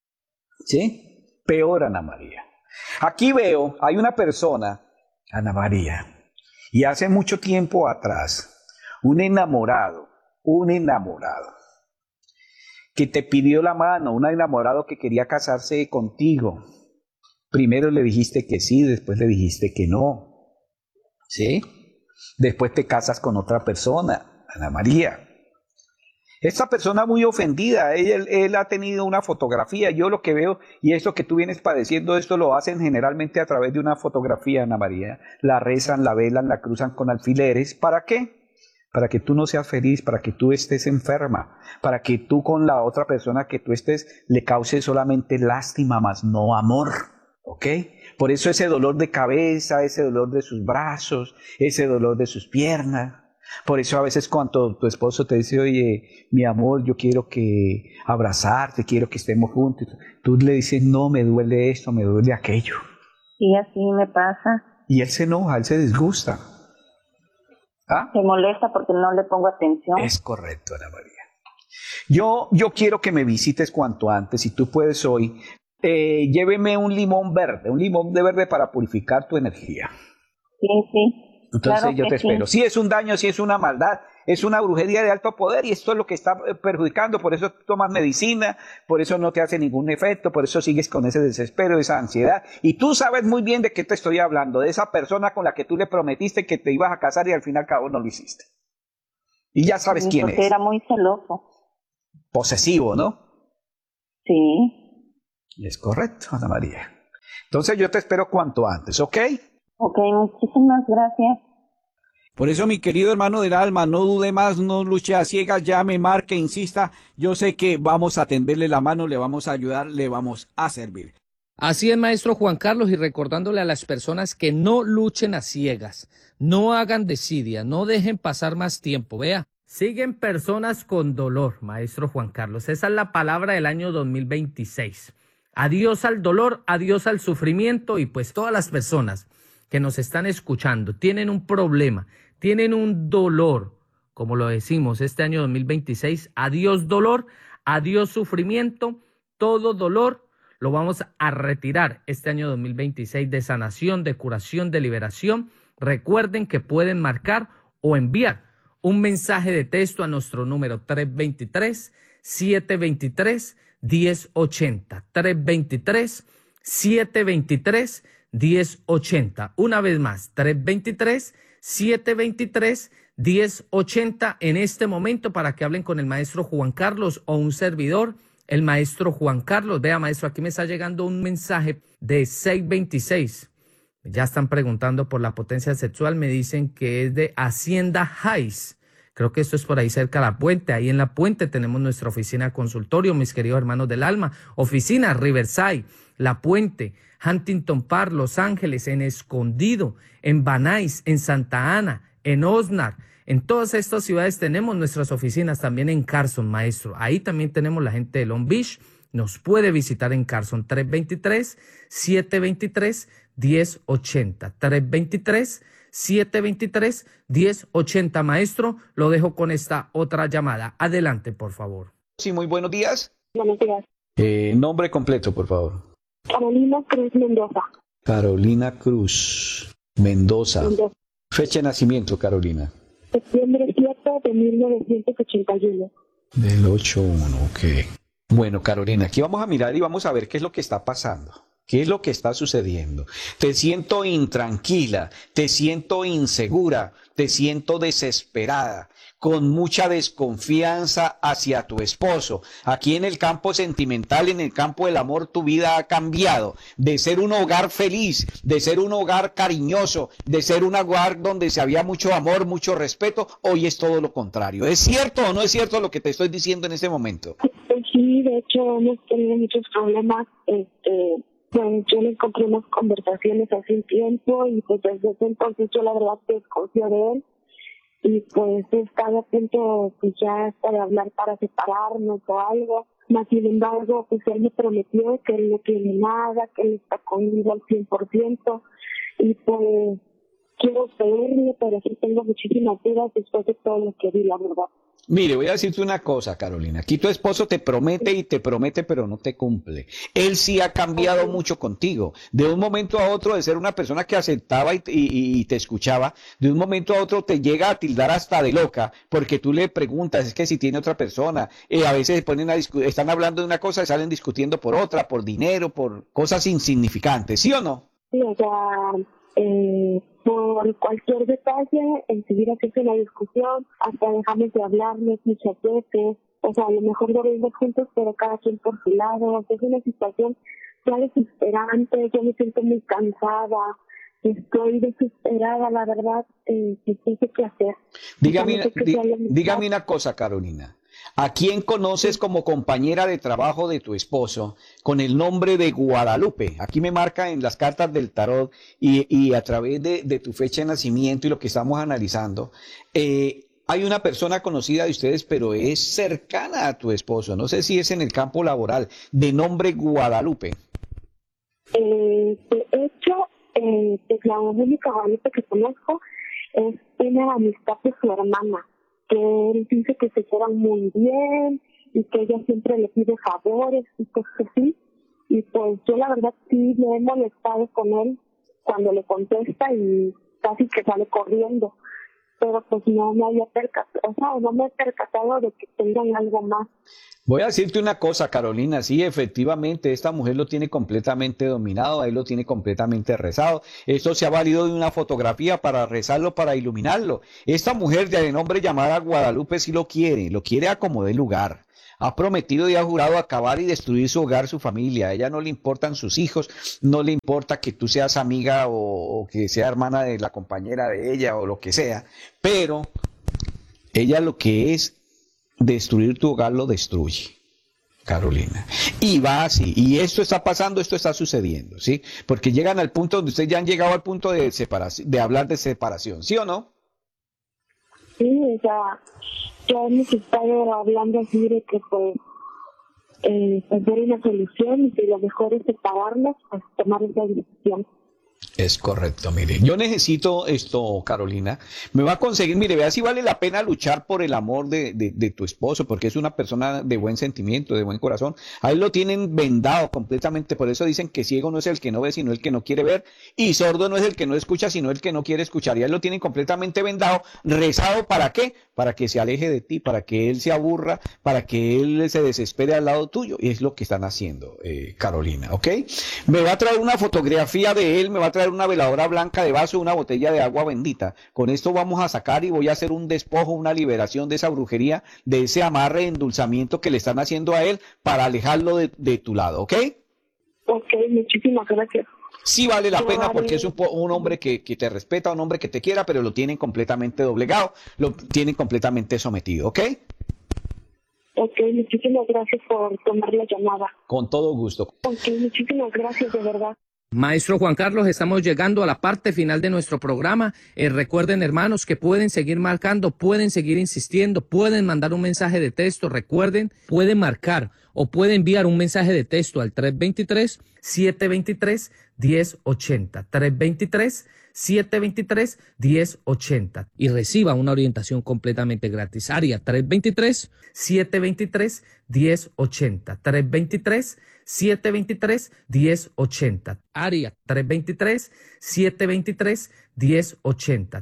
¿Sí? Peor, Ana María. Aquí veo, hay una persona, Ana María, y hace mucho tiempo atrás, un enamorado, que te pidió la mano, un enamorado que quería casarse contigo. Primero le dijiste que sí, después le dijiste que no. ¿Sí? Después te casas con otra persona, Ana María. Esta persona muy ofendida, él ha tenido una fotografía, yo lo que veo, y esto que tú vienes padeciendo, esto lo hacen generalmente a través de una fotografía, Ana María. La rezan, la velan, la cruzan con alfileres. ¿Para qué? Para que tú no seas feliz, para que tú estés enferma, para que tú con la otra persona que tú estés le causes solamente lástima, más no amor, ¿ok? Por eso ese dolor de cabeza, ese dolor de sus brazos, ese dolor de sus piernas. Por eso a veces cuando tu esposo te dice, oye, mi amor, yo quiero que abrazarte, quiero que estemos juntos, tú le dices, no, me duele esto, me duele aquello. Y así me pasa. Y él se enoja, él se disgusta. ¿Ah? Se molesta porque no le pongo atención. Es correcto, Ana María. Yo quiero que me visites cuanto antes, si tú puedes hoy. Lléveme un limón de verde para purificar tu energía. Sí, sí. Entonces claro yo te espero. Sí. Si es un daño, si es una maldad, es una brujería de alto poder y esto es lo que está perjudicando, por eso tomas medicina, por eso no te hace ningún efecto, por eso sigues con ese desespero, esa ansiedad. Y tú sabes muy bien de qué te estoy hablando, de esa persona con la que tú le prometiste que te ibas a casar y al fin y al cabo no lo hiciste. Y ya sabes quién es. Era muy celoso. Posesivo, ¿no? Sí. Es correcto, Ana María. Entonces yo te espero cuanto antes, ¿ok? Ok, muchísimas gracias. Por eso, mi querido hermano del alma, no dude más, no luche a ciegas, llame, marque, insista. Yo sé que vamos a tenderle la mano, le vamos a ayudar, le vamos a servir. Así es, maestro Juan Carlos, y recordándole a las personas que no luchen a ciegas, no hagan desidia, no dejen pasar más tiempo. Vea, siguen personas con dolor, maestro Juan Carlos. Esa es la palabra del año 2026. Adiós al dolor, adiós al sufrimiento, y pues todas las personas que nos están escuchando tienen un problema, tienen un dolor, como lo decimos este año 2026, adiós dolor, adiós sufrimiento, todo dolor lo vamos a retirar este año 2026 de sanación, de curación, de liberación. Recuerden que pueden marcar o enviar un mensaje de texto a nuestro número 323-723-1080, 323-723-1080. Una vez más, 323-723-1080 en este momento para que hablen con el maestro Juan Carlos o un servidor, el maestro Juan Carlos. Vea, maestro, aquí me está llegando un mensaje de 626. Ya están preguntando por la potencia sexual, me dicen que es de Hacienda Heights. Creo que esto es por ahí cerca de La Puente. Ahí en La Puente tenemos nuestra oficina consultorio, mis queridos hermanos del alma. Oficina Riverside, La Puente, Huntington Park, Los Ángeles, en Escondido, en Van Nuys, en Santa Ana, en Oxnard. En todas estas ciudades tenemos nuestras oficinas, también en Carson, maestro. Ahí también tenemos la gente de Long Beach. Nos puede visitar en Carson, 323-723-1080. 323-723-1080. Maestro, lo dejo con esta otra llamada. Adelante, por favor. Sí, muy buenos días. Buenos días. Nombre completo, por favor. Carolina Cruz Mendoza. Carolina Cruz Mendoza. Fecha de nacimiento, Carolina. Septiembre 7 de 1981. Del 8-1, ok. Bueno, Carolina, aquí vamos a mirar y vamos a ver qué es lo que está pasando. ¿Qué es lo que está sucediendo? Te siento intranquila, te siento insegura, te siento desesperada, con mucha desconfianza hacia tu esposo. Aquí en el campo sentimental, en el campo del amor, tu vida ha cambiado. De ser un hogar feliz, de ser un hogar cariñoso, de ser un hogar donde se había mucho amor, mucho respeto, hoy es todo lo contrario. ¿Es cierto o no es cierto lo que te estoy diciendo en este momento? Sí, de hecho hemos tenido muchos problemas. Pues yo le encontré unas conversaciones hace un tiempo y pues desde ese entonces yo la verdad desconfío de él y pues he estado a punto pues ya hasta de hablar para separarnos o algo, mas sin embargo pues él me prometió que él no tiene nada, que él está conmigo al 100% y pues quiero pedirle, pero sí tengo muchísimas dudas después de todo lo que vi, la verdad. Mire, voy a decirte una cosa, Carolina. Aquí tu esposo te promete y te promete, pero no te cumple. Él sí ha cambiado mucho contigo. De un momento a otro, de ser una persona que aceptaba y te escuchaba, de un momento a otro te llega a tildar hasta de loca, porque tú le preguntas, es que si tiene otra persona, a veces se ponen están hablando de una cosa y salen discutiendo por otra, por dinero, por cosas insignificantes, ¿sí o no? Sí, o sea, por cualquier detalle, enseguida se hace la discusión, hasta dejamos de hablarnos muchas veces, o sea, a lo mejor dormimos juntos, pero cada quien por su lado, o sea, es una situación ya desesperante, yo me siento muy cansada, estoy desesperada, la verdad, no sé qué hacer. Dígame una cosa, Carolina. ¿A quién conoces como compañera de trabajo de tu esposo con el nombre de Guadalupe? Aquí me marca en las cartas del tarot y a través de tu fecha de nacimiento y lo que estamos analizando. Hay una persona conocida de ustedes, pero es cercana a tu esposo. No sé si es en el campo laboral, de nombre Guadalupe. De hecho, la única Guadalupe que conozco es una amistad de su hermana. que él dice que se llevan muy bien y que ella siempre le pide favores y cosas así. Y pues yo la verdad sí me he molestado con él cuando le contesta y casi que sale corriendo. Pero pues no me había percatado, o sea, no me he percatado de que tengan algo más. Voy a decirte una cosa, Carolina, sí, efectivamente, esta mujer lo tiene completamente dominado, él lo tiene completamente rezado. Esto se ha valido de una fotografía para rezarlo, para iluminarlo. Esta mujer de nombre llamada Guadalupe sí lo quiere a como dé lugar. Ha prometido y ha jurado acabar y destruir su hogar, su familia. A ella no le importan sus hijos, no le importa que tú seas amiga o que sea hermana de la compañera de ella o lo que sea, pero ella lo que es destruir tu hogar lo destruye, Carolina. Y va así, y esto está pasando, esto está sucediendo, ¿sí? Porque llegan al punto donde ustedes ya han llegado al punto de separación, de hablar de separación, ¿sí o no? Sí, o sea, ya hemos estado hablando así de que pues ver una solución y que lo mejor es separarnos, pues tomar esa decisión. Es correcto, mire, yo necesito esto, Carolina, me va a conseguir, mire, vea si vale la pena luchar por el amor de tu esposo, porque es una persona de buen sentimiento, de buen corazón. A él lo tienen vendado completamente, por eso dicen que ciego no es el que no ve, sino el que no quiere ver, y sordo no es el que no escucha, sino el que no quiere escuchar. Y a él lo tienen completamente vendado, rezado, ¿para qué? Para que se aleje de ti, para que él se aburra, para que él se desespere al lado tuyo, y es lo que están haciendo, Carolina, ¿ok? Me va a traer una fotografía de él, me va a traer una veladora blanca de vaso, una botella de agua bendita. Con esto vamos a sacar y voy a hacer un despojo, una liberación de esa brujería, de ese amarre, endulzamiento que le están haciendo a él para alejarlo de tu lado, ¿ok? Ok, muchísimas gracias. Sí vale la pena porque es un hombre que te respeta, un hombre que te quiera, pero lo tienen completamente doblegado, lo tienen completamente sometido, ¿ok? Ok, muchísimas gracias por tomar la llamada. Con todo gusto. Ok, muchísimas gracias, de verdad. Maestro Juan Carlos, estamos llegando a la parte final de nuestro programa. Recuerden, hermanos, que pueden seguir marcando, pueden seguir insistiendo, pueden mandar un mensaje de texto. Recuerden, pueden marcar o pueden enviar un mensaje de texto al 323-723-1080. 323-723-1080 y reciba una orientación completamente gratis. Área 323-723-1080. 323-723-1080. Área 323-723-1080.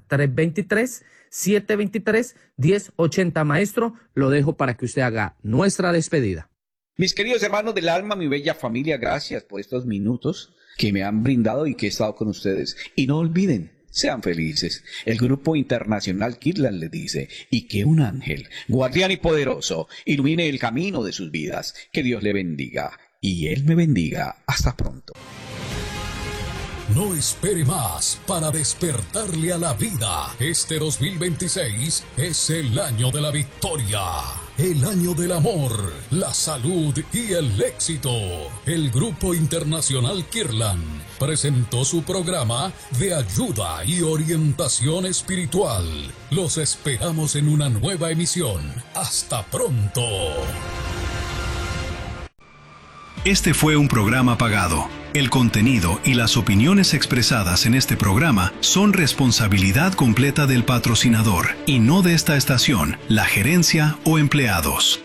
323-723-1080. Maestro, lo dejo para que usted haga nuestra despedida. Mis queridos hermanos del alma, mi bella familia, gracias por estos minutos que me han brindado y que he estado con ustedes. Y no olviden, sean felices. El Grupo Internacional Kirtland les dice, y que un ángel, guardián y poderoso, ilumine el camino de sus vidas. Que Dios le bendiga. Y Él me bendiga. Hasta pronto. No espere más para despertarle a la vida. Este 2026 es el año de la victoria, el año del amor, la salud y el éxito. El Grupo Internacional Kirtland presentó su programa de ayuda y orientación espiritual. Los esperamos en una nueva emisión. Hasta pronto. Este fue un programa pagado. El contenido y las opiniones expresadas en este programa son responsabilidad completa del patrocinador y no de esta estación, la gerencia o empleados.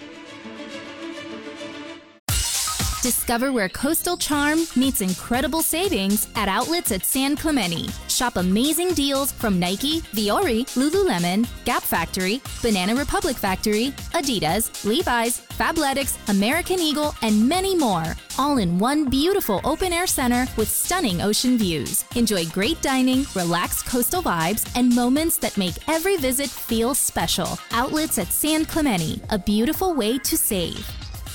Discover where coastal charm meets incredible savings at outlets at San Clemente. Shop amazing deals from Nike, Viore, Lululemon, Gap Factory, Banana Republic Factory, Adidas, Levi's, Fabletics, American Eagle, and many more. All in one beautiful open-air center with stunning ocean views. Enjoy great dining, relaxed coastal vibes, and moments that make every visit feel special. Outlets at San Clemente, a beautiful way to save.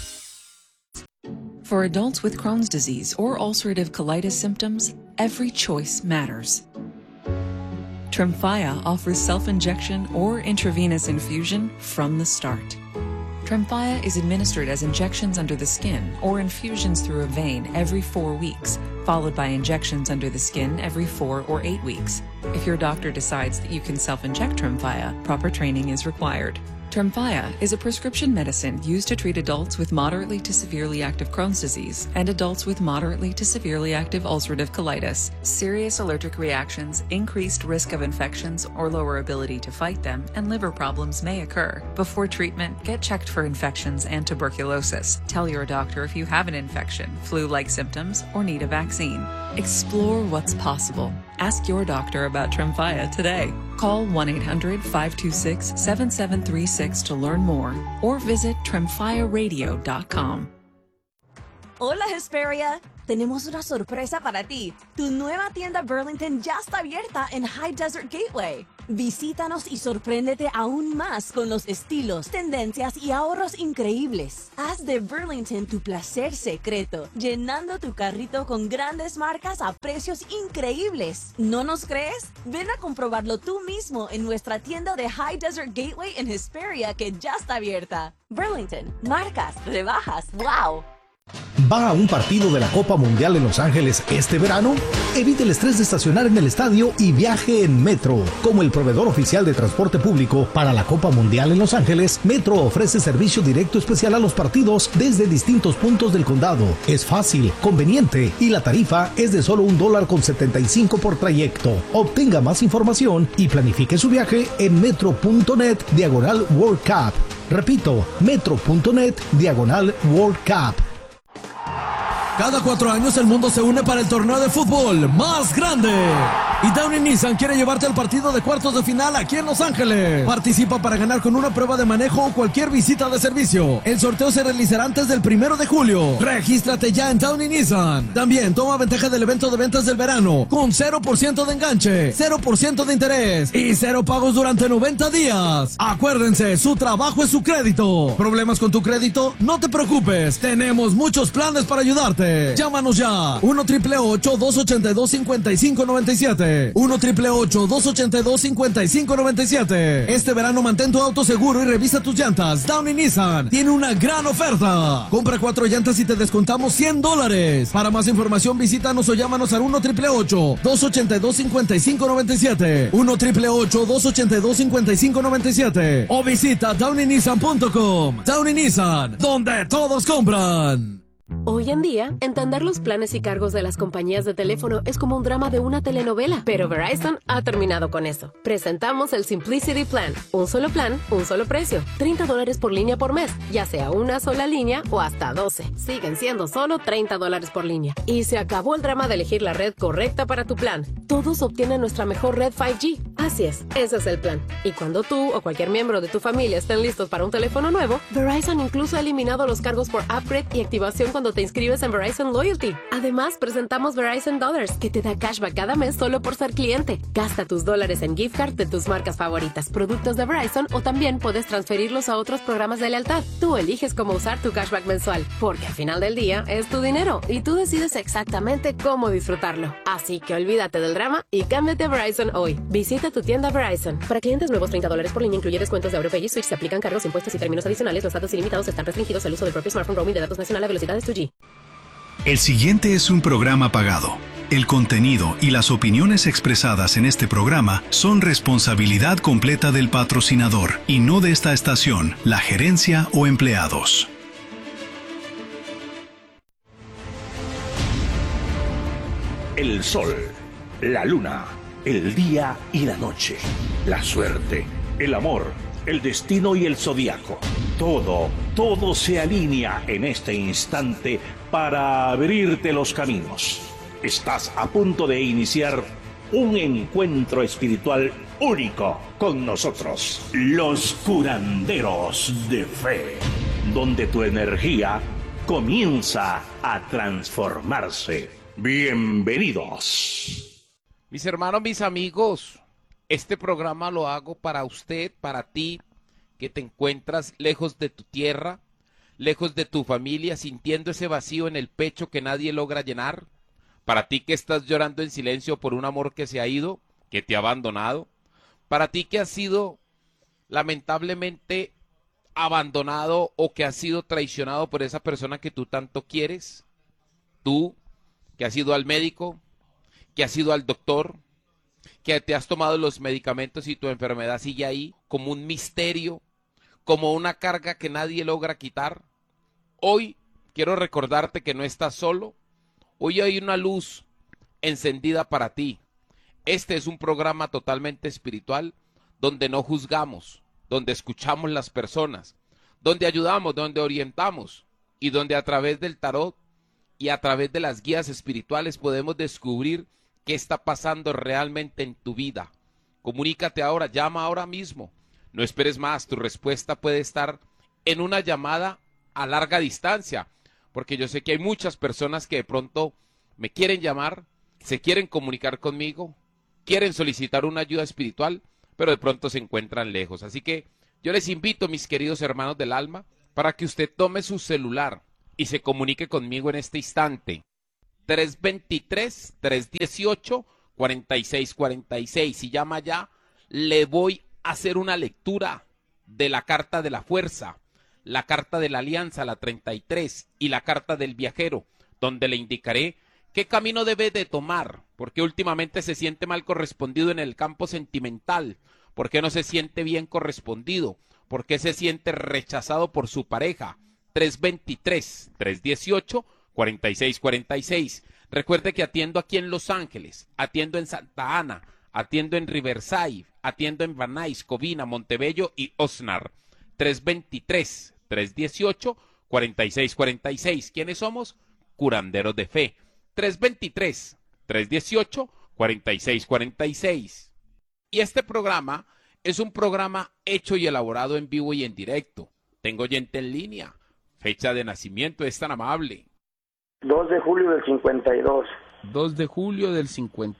For adults with Crohn's disease or ulcerative colitis symptoms, every choice matters. Tremfya offers self-injection or intravenous infusion from the start. Tremfya is administered as injections under the skin or infusions through a vein every 4 weeks, followed by injections under the skin every 4 or 8 weeks. If your doctor decides that you can self-inject Tremfya, proper training is required. Tremfya is a prescription medicine used to treat adults with moderately to severely active Crohn's disease and adults with moderately to severely active ulcerative colitis. Serious allergic reactions, increased risk of infections or lower ability to fight them, and liver problems may occur. Before treatment, get checked for infections and tuberculosis. Tell your doctor if you have an infection, flu-like symptoms, or need a vaccine. Explore what's possible. Ask your doctor about Tremfya today. Call 1-800-526-7736 to learn more or visit tremfyaradio.com. Hola Hesperia, tenemos una sorpresa para ti. Tu nueva tienda Burlington ya está abierta en High Desert Gateway. Visítanos y sorpréndete aún más con los estilos, tendencias y ahorros increíbles. Haz de Burlington tu placer secreto, llenando tu carrito con grandes marcas a precios increíbles. ¿No nos crees? Ven a comprobarlo tú mismo en nuestra tienda de High Desert Gateway en Hesperia que ya está abierta. Burlington, marcas, rebajas, wow. ¿Va a un partido de la Copa Mundial en Los Ángeles este verano? Evite el estrés de estacionar en el estadio y viaje en Metro. Como el proveedor oficial de transporte público para la Copa Mundial en Los Ángeles, Metro ofrece servicio directo especial a los partidos desde distintos puntos del condado. Es fácil, conveniente y la tarifa es de solo $1.75 por trayecto. Obtenga más información y planifique su viaje en metro.net/World Cup. Repito, metro.net/World Cup. Cada 4 años el mundo se une para el torneo de fútbol más grande. Y Downey Nissan quiere llevarte al partido de cuartos de final aquí en Los Ángeles. Participa para ganar con una prueba de manejo o cualquier visita de servicio. El sorteo se realizará antes del 1 de julio. Regístrate ya en Downey Nissan. También toma ventaja del evento de ventas del verano con 0% de enganche, 0% de interés y 0 pagos durante 90 días. Acuérdense, su trabajo es su crédito. ¿Problemas con tu crédito? No te preocupes. Tenemos muchos planes para ayudarte. Llámanos ya. 1-888-282-5597. 1-888-282-5597. Este verano mantén tu auto seguro y revisa tus llantas. Downey Nissan tiene una gran oferta. Compra 4 llantas y te descontamos $100. Para más información visítanos o llámanos al 1-888-282-5597. 1-888-282-5597. O visita downeynissan.com. Downey Nissan, donde todos compran. Hoy en día, entender los planes y cargos de las compañías de teléfono es como un drama de una telenovela, pero Verizon ha terminado con eso. Presentamos el Simplicity Plan, un solo precio, $30 por línea por mes, ya sea una sola línea o hasta 12. Siguen siendo solo $30 por línea. Y se acabó el drama de elegir la red correcta para tu plan. Todos obtienen nuestra mejor red 5G. Así es, ese es el plan. Y cuando tú o cualquier miembro de tu familia estén listos para un teléfono nuevo, Verizon incluso ha eliminado los cargos por upgrade y activación cuando te inscribes en Verizon Loyalty. Además, presentamos Verizon Dollars, que te da cashback cada mes solo por ser cliente. Gasta tus dólares en gift card de tus marcas favoritas, productos de Verizon, o también puedes transferirlos a otros programas de lealtad. Tú eliges cómo usar tu cashback mensual, porque al final del día es tu dinero y tú decides exactamente cómo disfrutarlo. Así que olvídate del drama y cámbiate a Verizon hoy. Visita tu tienda Verizon. Para clientes nuevos, $30 por línea incluye descuentos de AutoPay y Switch. Se aplican cargos, impuestos y términos adicionales. Los datos ilimitados están restringidos al uso del propio smartphone. Roaming de datos nacional a velocidades 2G. El siguiente es un programa pagado. El contenido y las opiniones expresadas en este programa son responsabilidad completa del patrocinador y no de esta estación, la gerencia o empleados. El sol, la luna, el día y la noche, la suerte, el amor, el destino y el zodiaco. Todo se alinea en este instante para abrirte los caminos. Estás a punto de iniciar un encuentro espiritual único con nosotros, los curanderos de fe, donde tu energía comienza a transformarse. Bienvenidos. Mis hermanos, mis amigos, este programa lo hago para usted, para ti, que te encuentras lejos de tu tierra, lejos de tu familia, sintiendo ese vacío en el pecho que nadie logra llenar. Para ti que estás llorando en silencio por un amor que se ha ido, que te ha abandonado. Para ti que has sido lamentablemente abandonado o que has sido traicionado por esa persona que tú tanto quieres. Tú que has ido al médico, que has ido al doctor, que te has tomado los medicamentos y tu enfermedad sigue ahí como un misterio, como una carga que nadie logra quitar. Hoy quiero recordarte que no estás solo. Hoy hay una luz encendida para ti. Este es un programa totalmente espiritual donde no juzgamos, donde escuchamos las personas, donde ayudamos, donde orientamos y donde a través del tarot y a través de las guías espirituales podemos descubrir qué está pasando realmente en tu vida. Comunícate ahora, llama ahora mismo. No esperes más, tu respuesta puede estar en una llamada a larga distancia, porque yo sé que hay muchas personas que de pronto me quieren llamar, se quieren comunicar conmigo, quieren solicitar una ayuda espiritual, pero de pronto se encuentran lejos. Así que yo les invito, mis queridos hermanos del alma, para que usted tome su celular y se comunique conmigo en este instante. 323-318-4646. Si llama ya, le voy a hacer una lectura de la carta de la fuerza, la carta de la alianza, la 33, y la carta del viajero, donde le indicaré qué camino debe de tomar, porque últimamente se siente mal correspondido en el campo sentimental, porque no se siente bien correspondido, porque se siente rechazado por su pareja. 323-318-4646. Recuerde que atiendo aquí en Los Ángeles, atiendo en Santa Ana, atiendo en Riverside, atiendo en Van Nuys, Covina, Montebello y Oxnard. 323-318-4646. ¿Quiénes somos? Curanderos de fe. 323-318-4646. Y este programa es un programa hecho y elaborado en vivo y en directo. Tengo oyente en línea. Fecha de nacimiento, es tan amable. 2 de julio del 52. 2 de julio del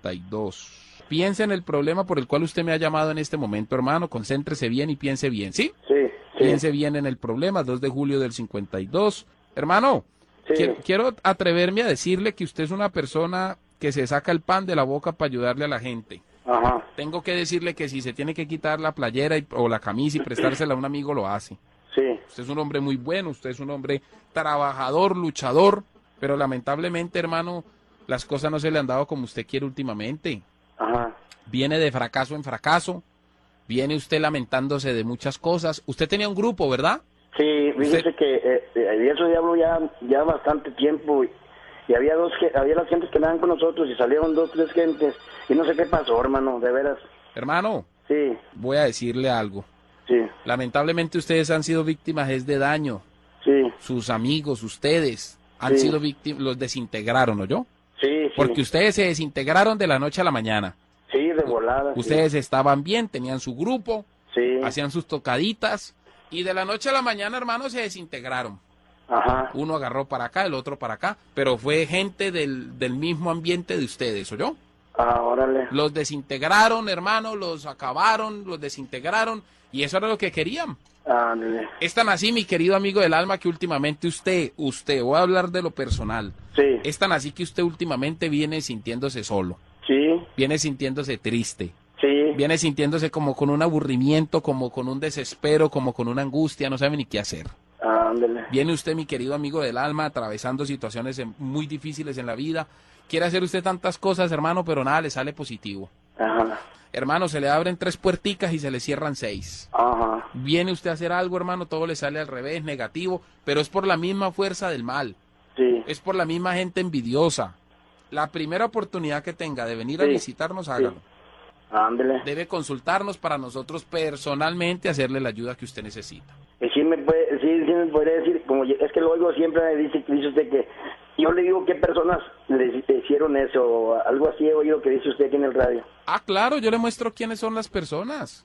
52. Piense en el problema por el cual usted me ha llamado en este momento, hermano. Concéntrese bien y piense bien, ¿sí? Sí. Piense bien en el problema. 2 de julio del 52. Hermano, sí. quiero atreverme a decirle que usted es una persona que se saca el pan de la boca para ayudarle a la gente. Ajá. Tengo que decirle que si se tiene que quitar la playera o la camisa y prestársela a un amigo, lo hace. Sí. Usted es un hombre muy bueno, usted es un hombre trabajador, luchador, pero lamentablemente, hermano, las cosas no se le han dado como usted quiere últimamente. Ajá. Viene de fracaso en fracaso, viene usted lamentándose de muchas cosas. Usted tenía un grupo, ¿verdad? Sí, fíjese que eso ya hablo ya bastante tiempo y había las gentes que andaban con nosotros y salieron 2, 3 gentes y no sé qué pasó, hermano, de veras. Hermano, sí. Voy a decirle algo. Sí. Lamentablemente ustedes han sido víctimas de daño. Sí. Sus amigos, ustedes han sido víctimas, los desintegraron, ¿o yo? Sí. Porque ustedes se desintegraron de la noche a la mañana. Sí, de volada. Ustedes estaban bien, tenían su grupo, sí, hacían sus tocaditas y de la noche a la mañana, hermano, se desintegraron. Ajá. Uno agarró para acá, el otro para acá, pero fue gente del mismo ambiente de ustedes, ¿oyó? Ah, órale. Los desintegraron, hermano, los acabaron, los desintegraron y eso era lo que querían. Ándale. Es tan así, mi querido amigo del alma, que últimamente usted, voy a hablar de lo personal. Sí. Es tan así que usted últimamente viene sintiéndose solo. Sí. Viene sintiéndose triste. Sí. Viene sintiéndose como con un aburrimiento, como con un desespero, como con una angustia, no sabe ni qué hacer. Ándale. Viene usted, mi querido amigo del alma, atravesando situaciones muy difíciles en la vida. Quiere hacer usted tantas cosas, hermano, pero nada le sale positivo. Ajá. Hermano, se le abren 3 puerticas y se le cierran 6. Ajá. Viene usted a hacer algo, hermano, todo le sale al revés, negativo, pero es por la misma fuerza del mal. Sí. Es por la misma gente envidiosa. La primera oportunidad que tenga de venir a visitarnos, hágalo. Ándale. Debe consultarnos para nosotros personalmente hacerle la ayuda que usted necesita. Sí me podría decir, como es que lo oigo siempre, dice usted que yo le digo qué personas le hicieron eso, o algo así he oído que dice usted aquí en el radio. Ah, claro, yo le muestro quiénes son las personas.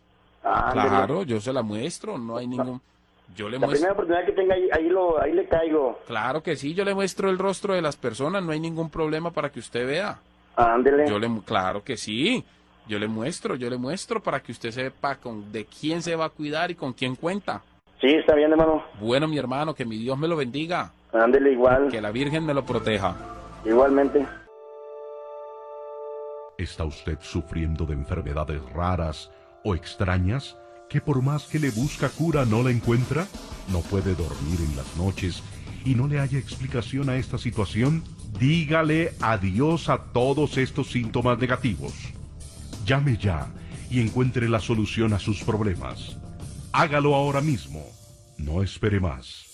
Claro, yo se la muestro, no hay ningún... Yo le la muestro... primera oportunidad que tenga ahí le caigo. Claro que sí, yo le muestro el rostro de las personas, no hay ningún problema para que usted vea. Ándele. Claro que sí, yo le muestro para que usted sepa de quién se va a cuidar y con quién cuenta. Sí, está bien, hermano. Bueno, mi hermano, que mi Dios me lo bendiga. Ándele, igual. Que la Virgen me lo proteja. Igualmente. ¿Está usted sufriendo de enfermedades raras o extrañas que por más que le busca cura no la encuentra? ¿No puede dormir en las noches y no le haya explicación a esta situación? Dígale adiós a todos estos síntomas negativos. Llame ya y encuentre la solución a sus problemas. Hágalo ahora mismo. No espere más.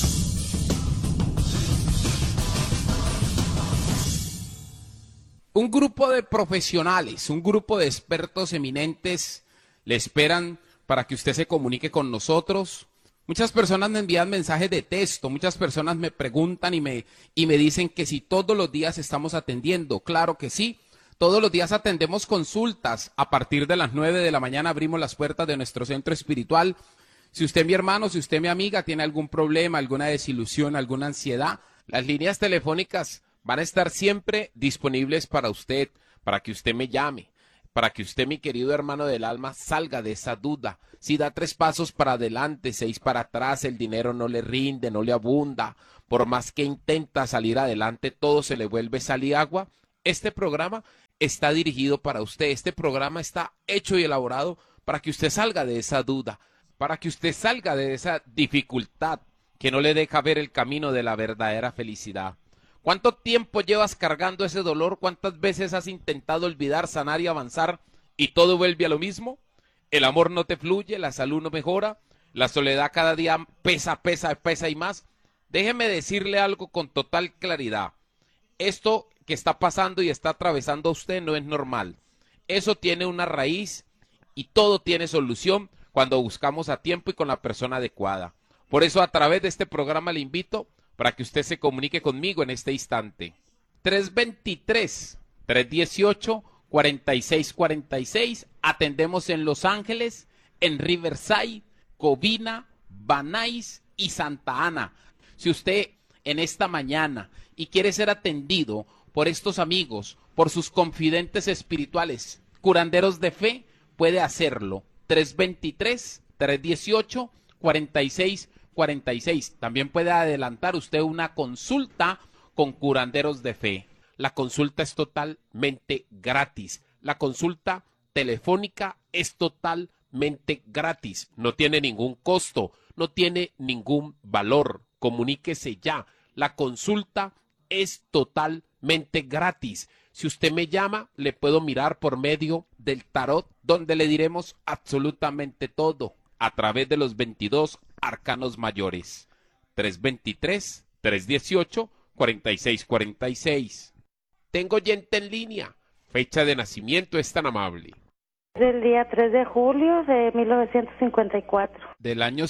Un grupo de profesionales, un grupo de expertos eminentes le esperan para que usted se comunique con nosotros. Muchas personas me envían mensajes de texto, muchas personas me preguntan y me dicen que si todos los días estamos atendiendo. Claro que sí, todos los días atendemos consultas. A partir de las 9 de la mañana abrimos las puertas de nuestro centro espiritual. Si usted, mi hermano, si usted, mi amiga, tiene algún problema, alguna desilusión, alguna ansiedad, las líneas telefónicas van a estar siempre disponibles para usted, para que usted me llame, para que usted, mi querido hermano del alma, salga de esa duda. Si da 3 pasos para adelante, 6 para atrás, el dinero no le rinde, no le abunda, por más que intenta salir adelante, todo se le vuelve sal y agua. Este programa está dirigido para usted, este programa está hecho y elaborado para que usted salga de esa duda, para que usted salga de esa dificultad que no le deja ver el camino de la verdadera felicidad. ¿Cuánto tiempo llevas cargando ese dolor? ¿Cuántas veces has intentado olvidar, sanar y avanzar y todo vuelve a lo mismo? El amor no te fluye, la salud no mejora, la soledad cada día pesa y más. Déjeme decirle algo con total claridad. Esto que está pasando y está atravesando a usted no es normal. Eso tiene una raíz y todo tiene solución cuando buscamos a tiempo y con la persona adecuada. Por eso a través de este programa le invito para que usted se comunique conmigo en este instante. 323-318-4646. Atendemos en Los Ángeles, en Riverside, Covina, Van Nuys y Santa Ana. Si usted en esta mañana y quiere ser atendido por estos amigos, por sus confidentes espirituales, curanderos de fe, puede hacerlo. 323-318-4646. También puede adelantar usted una consulta con curanderos de fe. La consulta es totalmente gratis. La consulta telefónica es totalmente gratis. No tiene ningún costo, no tiene ningún valor. Comuníquese ya. La consulta es totalmente gratis. Si usted me llama, le puedo mirar por medio del tarot, donde le diremos absolutamente todo a través de los 22 arcanos mayores. 323-318-4646. Tengo oyente en línea. Fecha de nacimiento es tan amable. Del día 3 de julio de 1954. Del año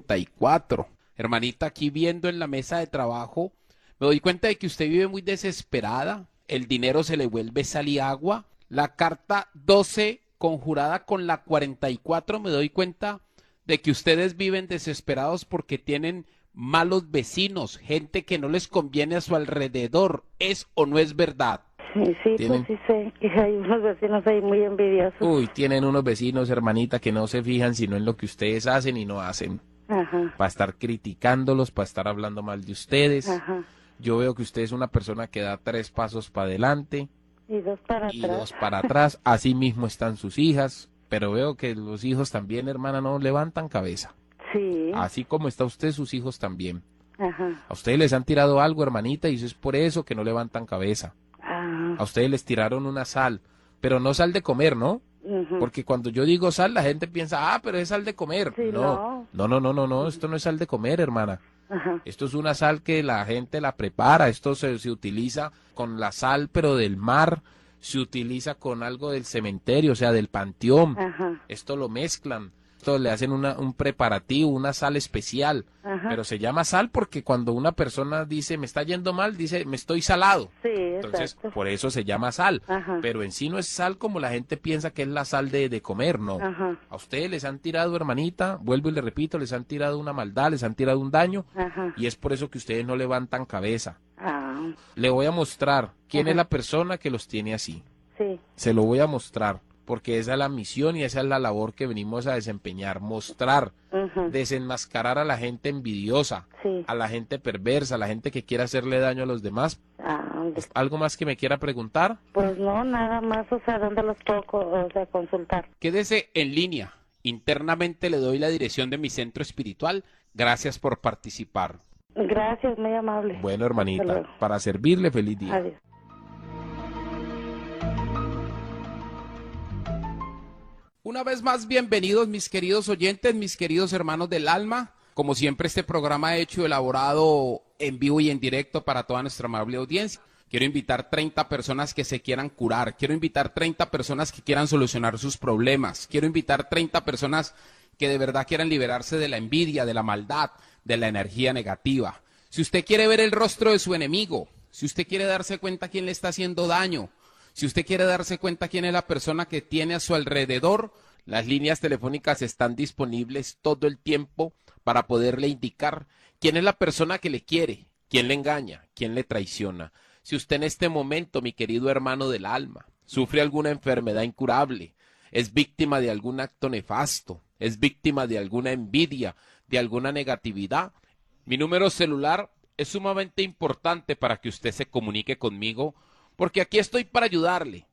54. Hermanita, aquí viendo en la mesa de trabajo, me doy cuenta de que usted vive muy desesperada. El dinero se le vuelve sal y agua. La carta 12 conjurada con la 44, me doy cuenta de que ustedes viven desesperados porque tienen malos vecinos, gente que no les conviene a su alrededor. ¿Es o no es verdad? Sí, pues sí sé que hay unos vecinos ahí muy envidiosos. Uy, tienen unos vecinos, hermanita, que no se fijan sino en lo que ustedes hacen y no hacen. Ajá. Para estar criticándolos, para estar hablando mal de ustedes. Ajá. Yo veo que usted es una persona que da 3 pasos para adelante y 2 para y atrás. 2 para atrás. Así mismo están sus hijas, pero veo que los hijos también, hermana, no levantan cabeza. Sí. Así como está usted, sus hijos también. Ajá. A ustedes les han tirado algo, hermanita, y eso es por eso que no levantan cabeza. Ah. A ustedes les tiraron una sal, pero no sal de comer, ¿no? Ujú. Porque cuando yo digo sal, la gente piensa, pero es sal de comer. Sí, No, esto no es sal de comer, hermana. Ajá. Esto es una sal que la gente la prepara, esto se utiliza con la sal, pero del mar, se utiliza con algo del cementerio, o sea, del panteón. Ajá. Esto lo mezclan, esto le hacen un preparativo, una sal especial, Ajá. pero se llama sal porque cuando una persona dice, me está yendo mal, dice, me estoy salado. Sí, Entonces, exacto. por eso se llama sal, Ajá. pero en sí no es sal como la gente piensa que es la sal de comer, no. Ajá. A ustedes les han tirado, hermanita, vuelvo y le repito, les han tirado una maldad, les han tirado un daño, Ajá. y es por eso que ustedes no levantan cabeza. Ah. Le voy a mostrar quién Ajá. es la persona que los tiene así. Sí. Se lo voy a mostrar, porque esa es la misión y esa es la labor que venimos a desempeñar, mostrar, Ujú. desenmascarar a la gente envidiosa, Sí. a la gente perversa, a la gente que quiere hacerle daño a los demás. Ah, ¿Algo más que me quiera preguntar? pues no, nada más, o sea, ¿dónde los puedo consultar? Quédese en línea. Internamente le doy la dirección de mi centro espiritual. Gracias por participar. Gracias, muy amable. Bueno, Hasta hermanita, luego. para servirle, feliz día. Adiós. Una vez más, bienvenidos mis queridos oyentes, mis queridos hermanos del alma. Como siempre, este programa hecho y elaborado en vivo y en directo para toda nuestra amable audiencia. Quiero invitar 30 personas que se quieran curar. Quiero invitar 30 personas que quieran solucionar sus problemas. Quiero invitar 30 personas que de verdad quieran liberarse de la envidia, de la maldad, de la energía negativa. Si usted quiere ver el rostro de su enemigo, si usted quiere darse cuenta quién le está haciendo daño, si usted quiere darse cuenta quién es la persona que tiene a su alrededor, las líneas telefónicas están disponibles todo el tiempo para poderle indicar quién es la persona que le quiere, quién le engaña, quién le traiciona. Si usted en este momento, mi querido hermano del alma, sufre alguna enfermedad incurable, es víctima de algún acto nefasto, es víctima de alguna envidia, de alguna negatividad, mi número celular es sumamente importante para que usted se comunique conmigo, porque aquí estoy para ayudarle.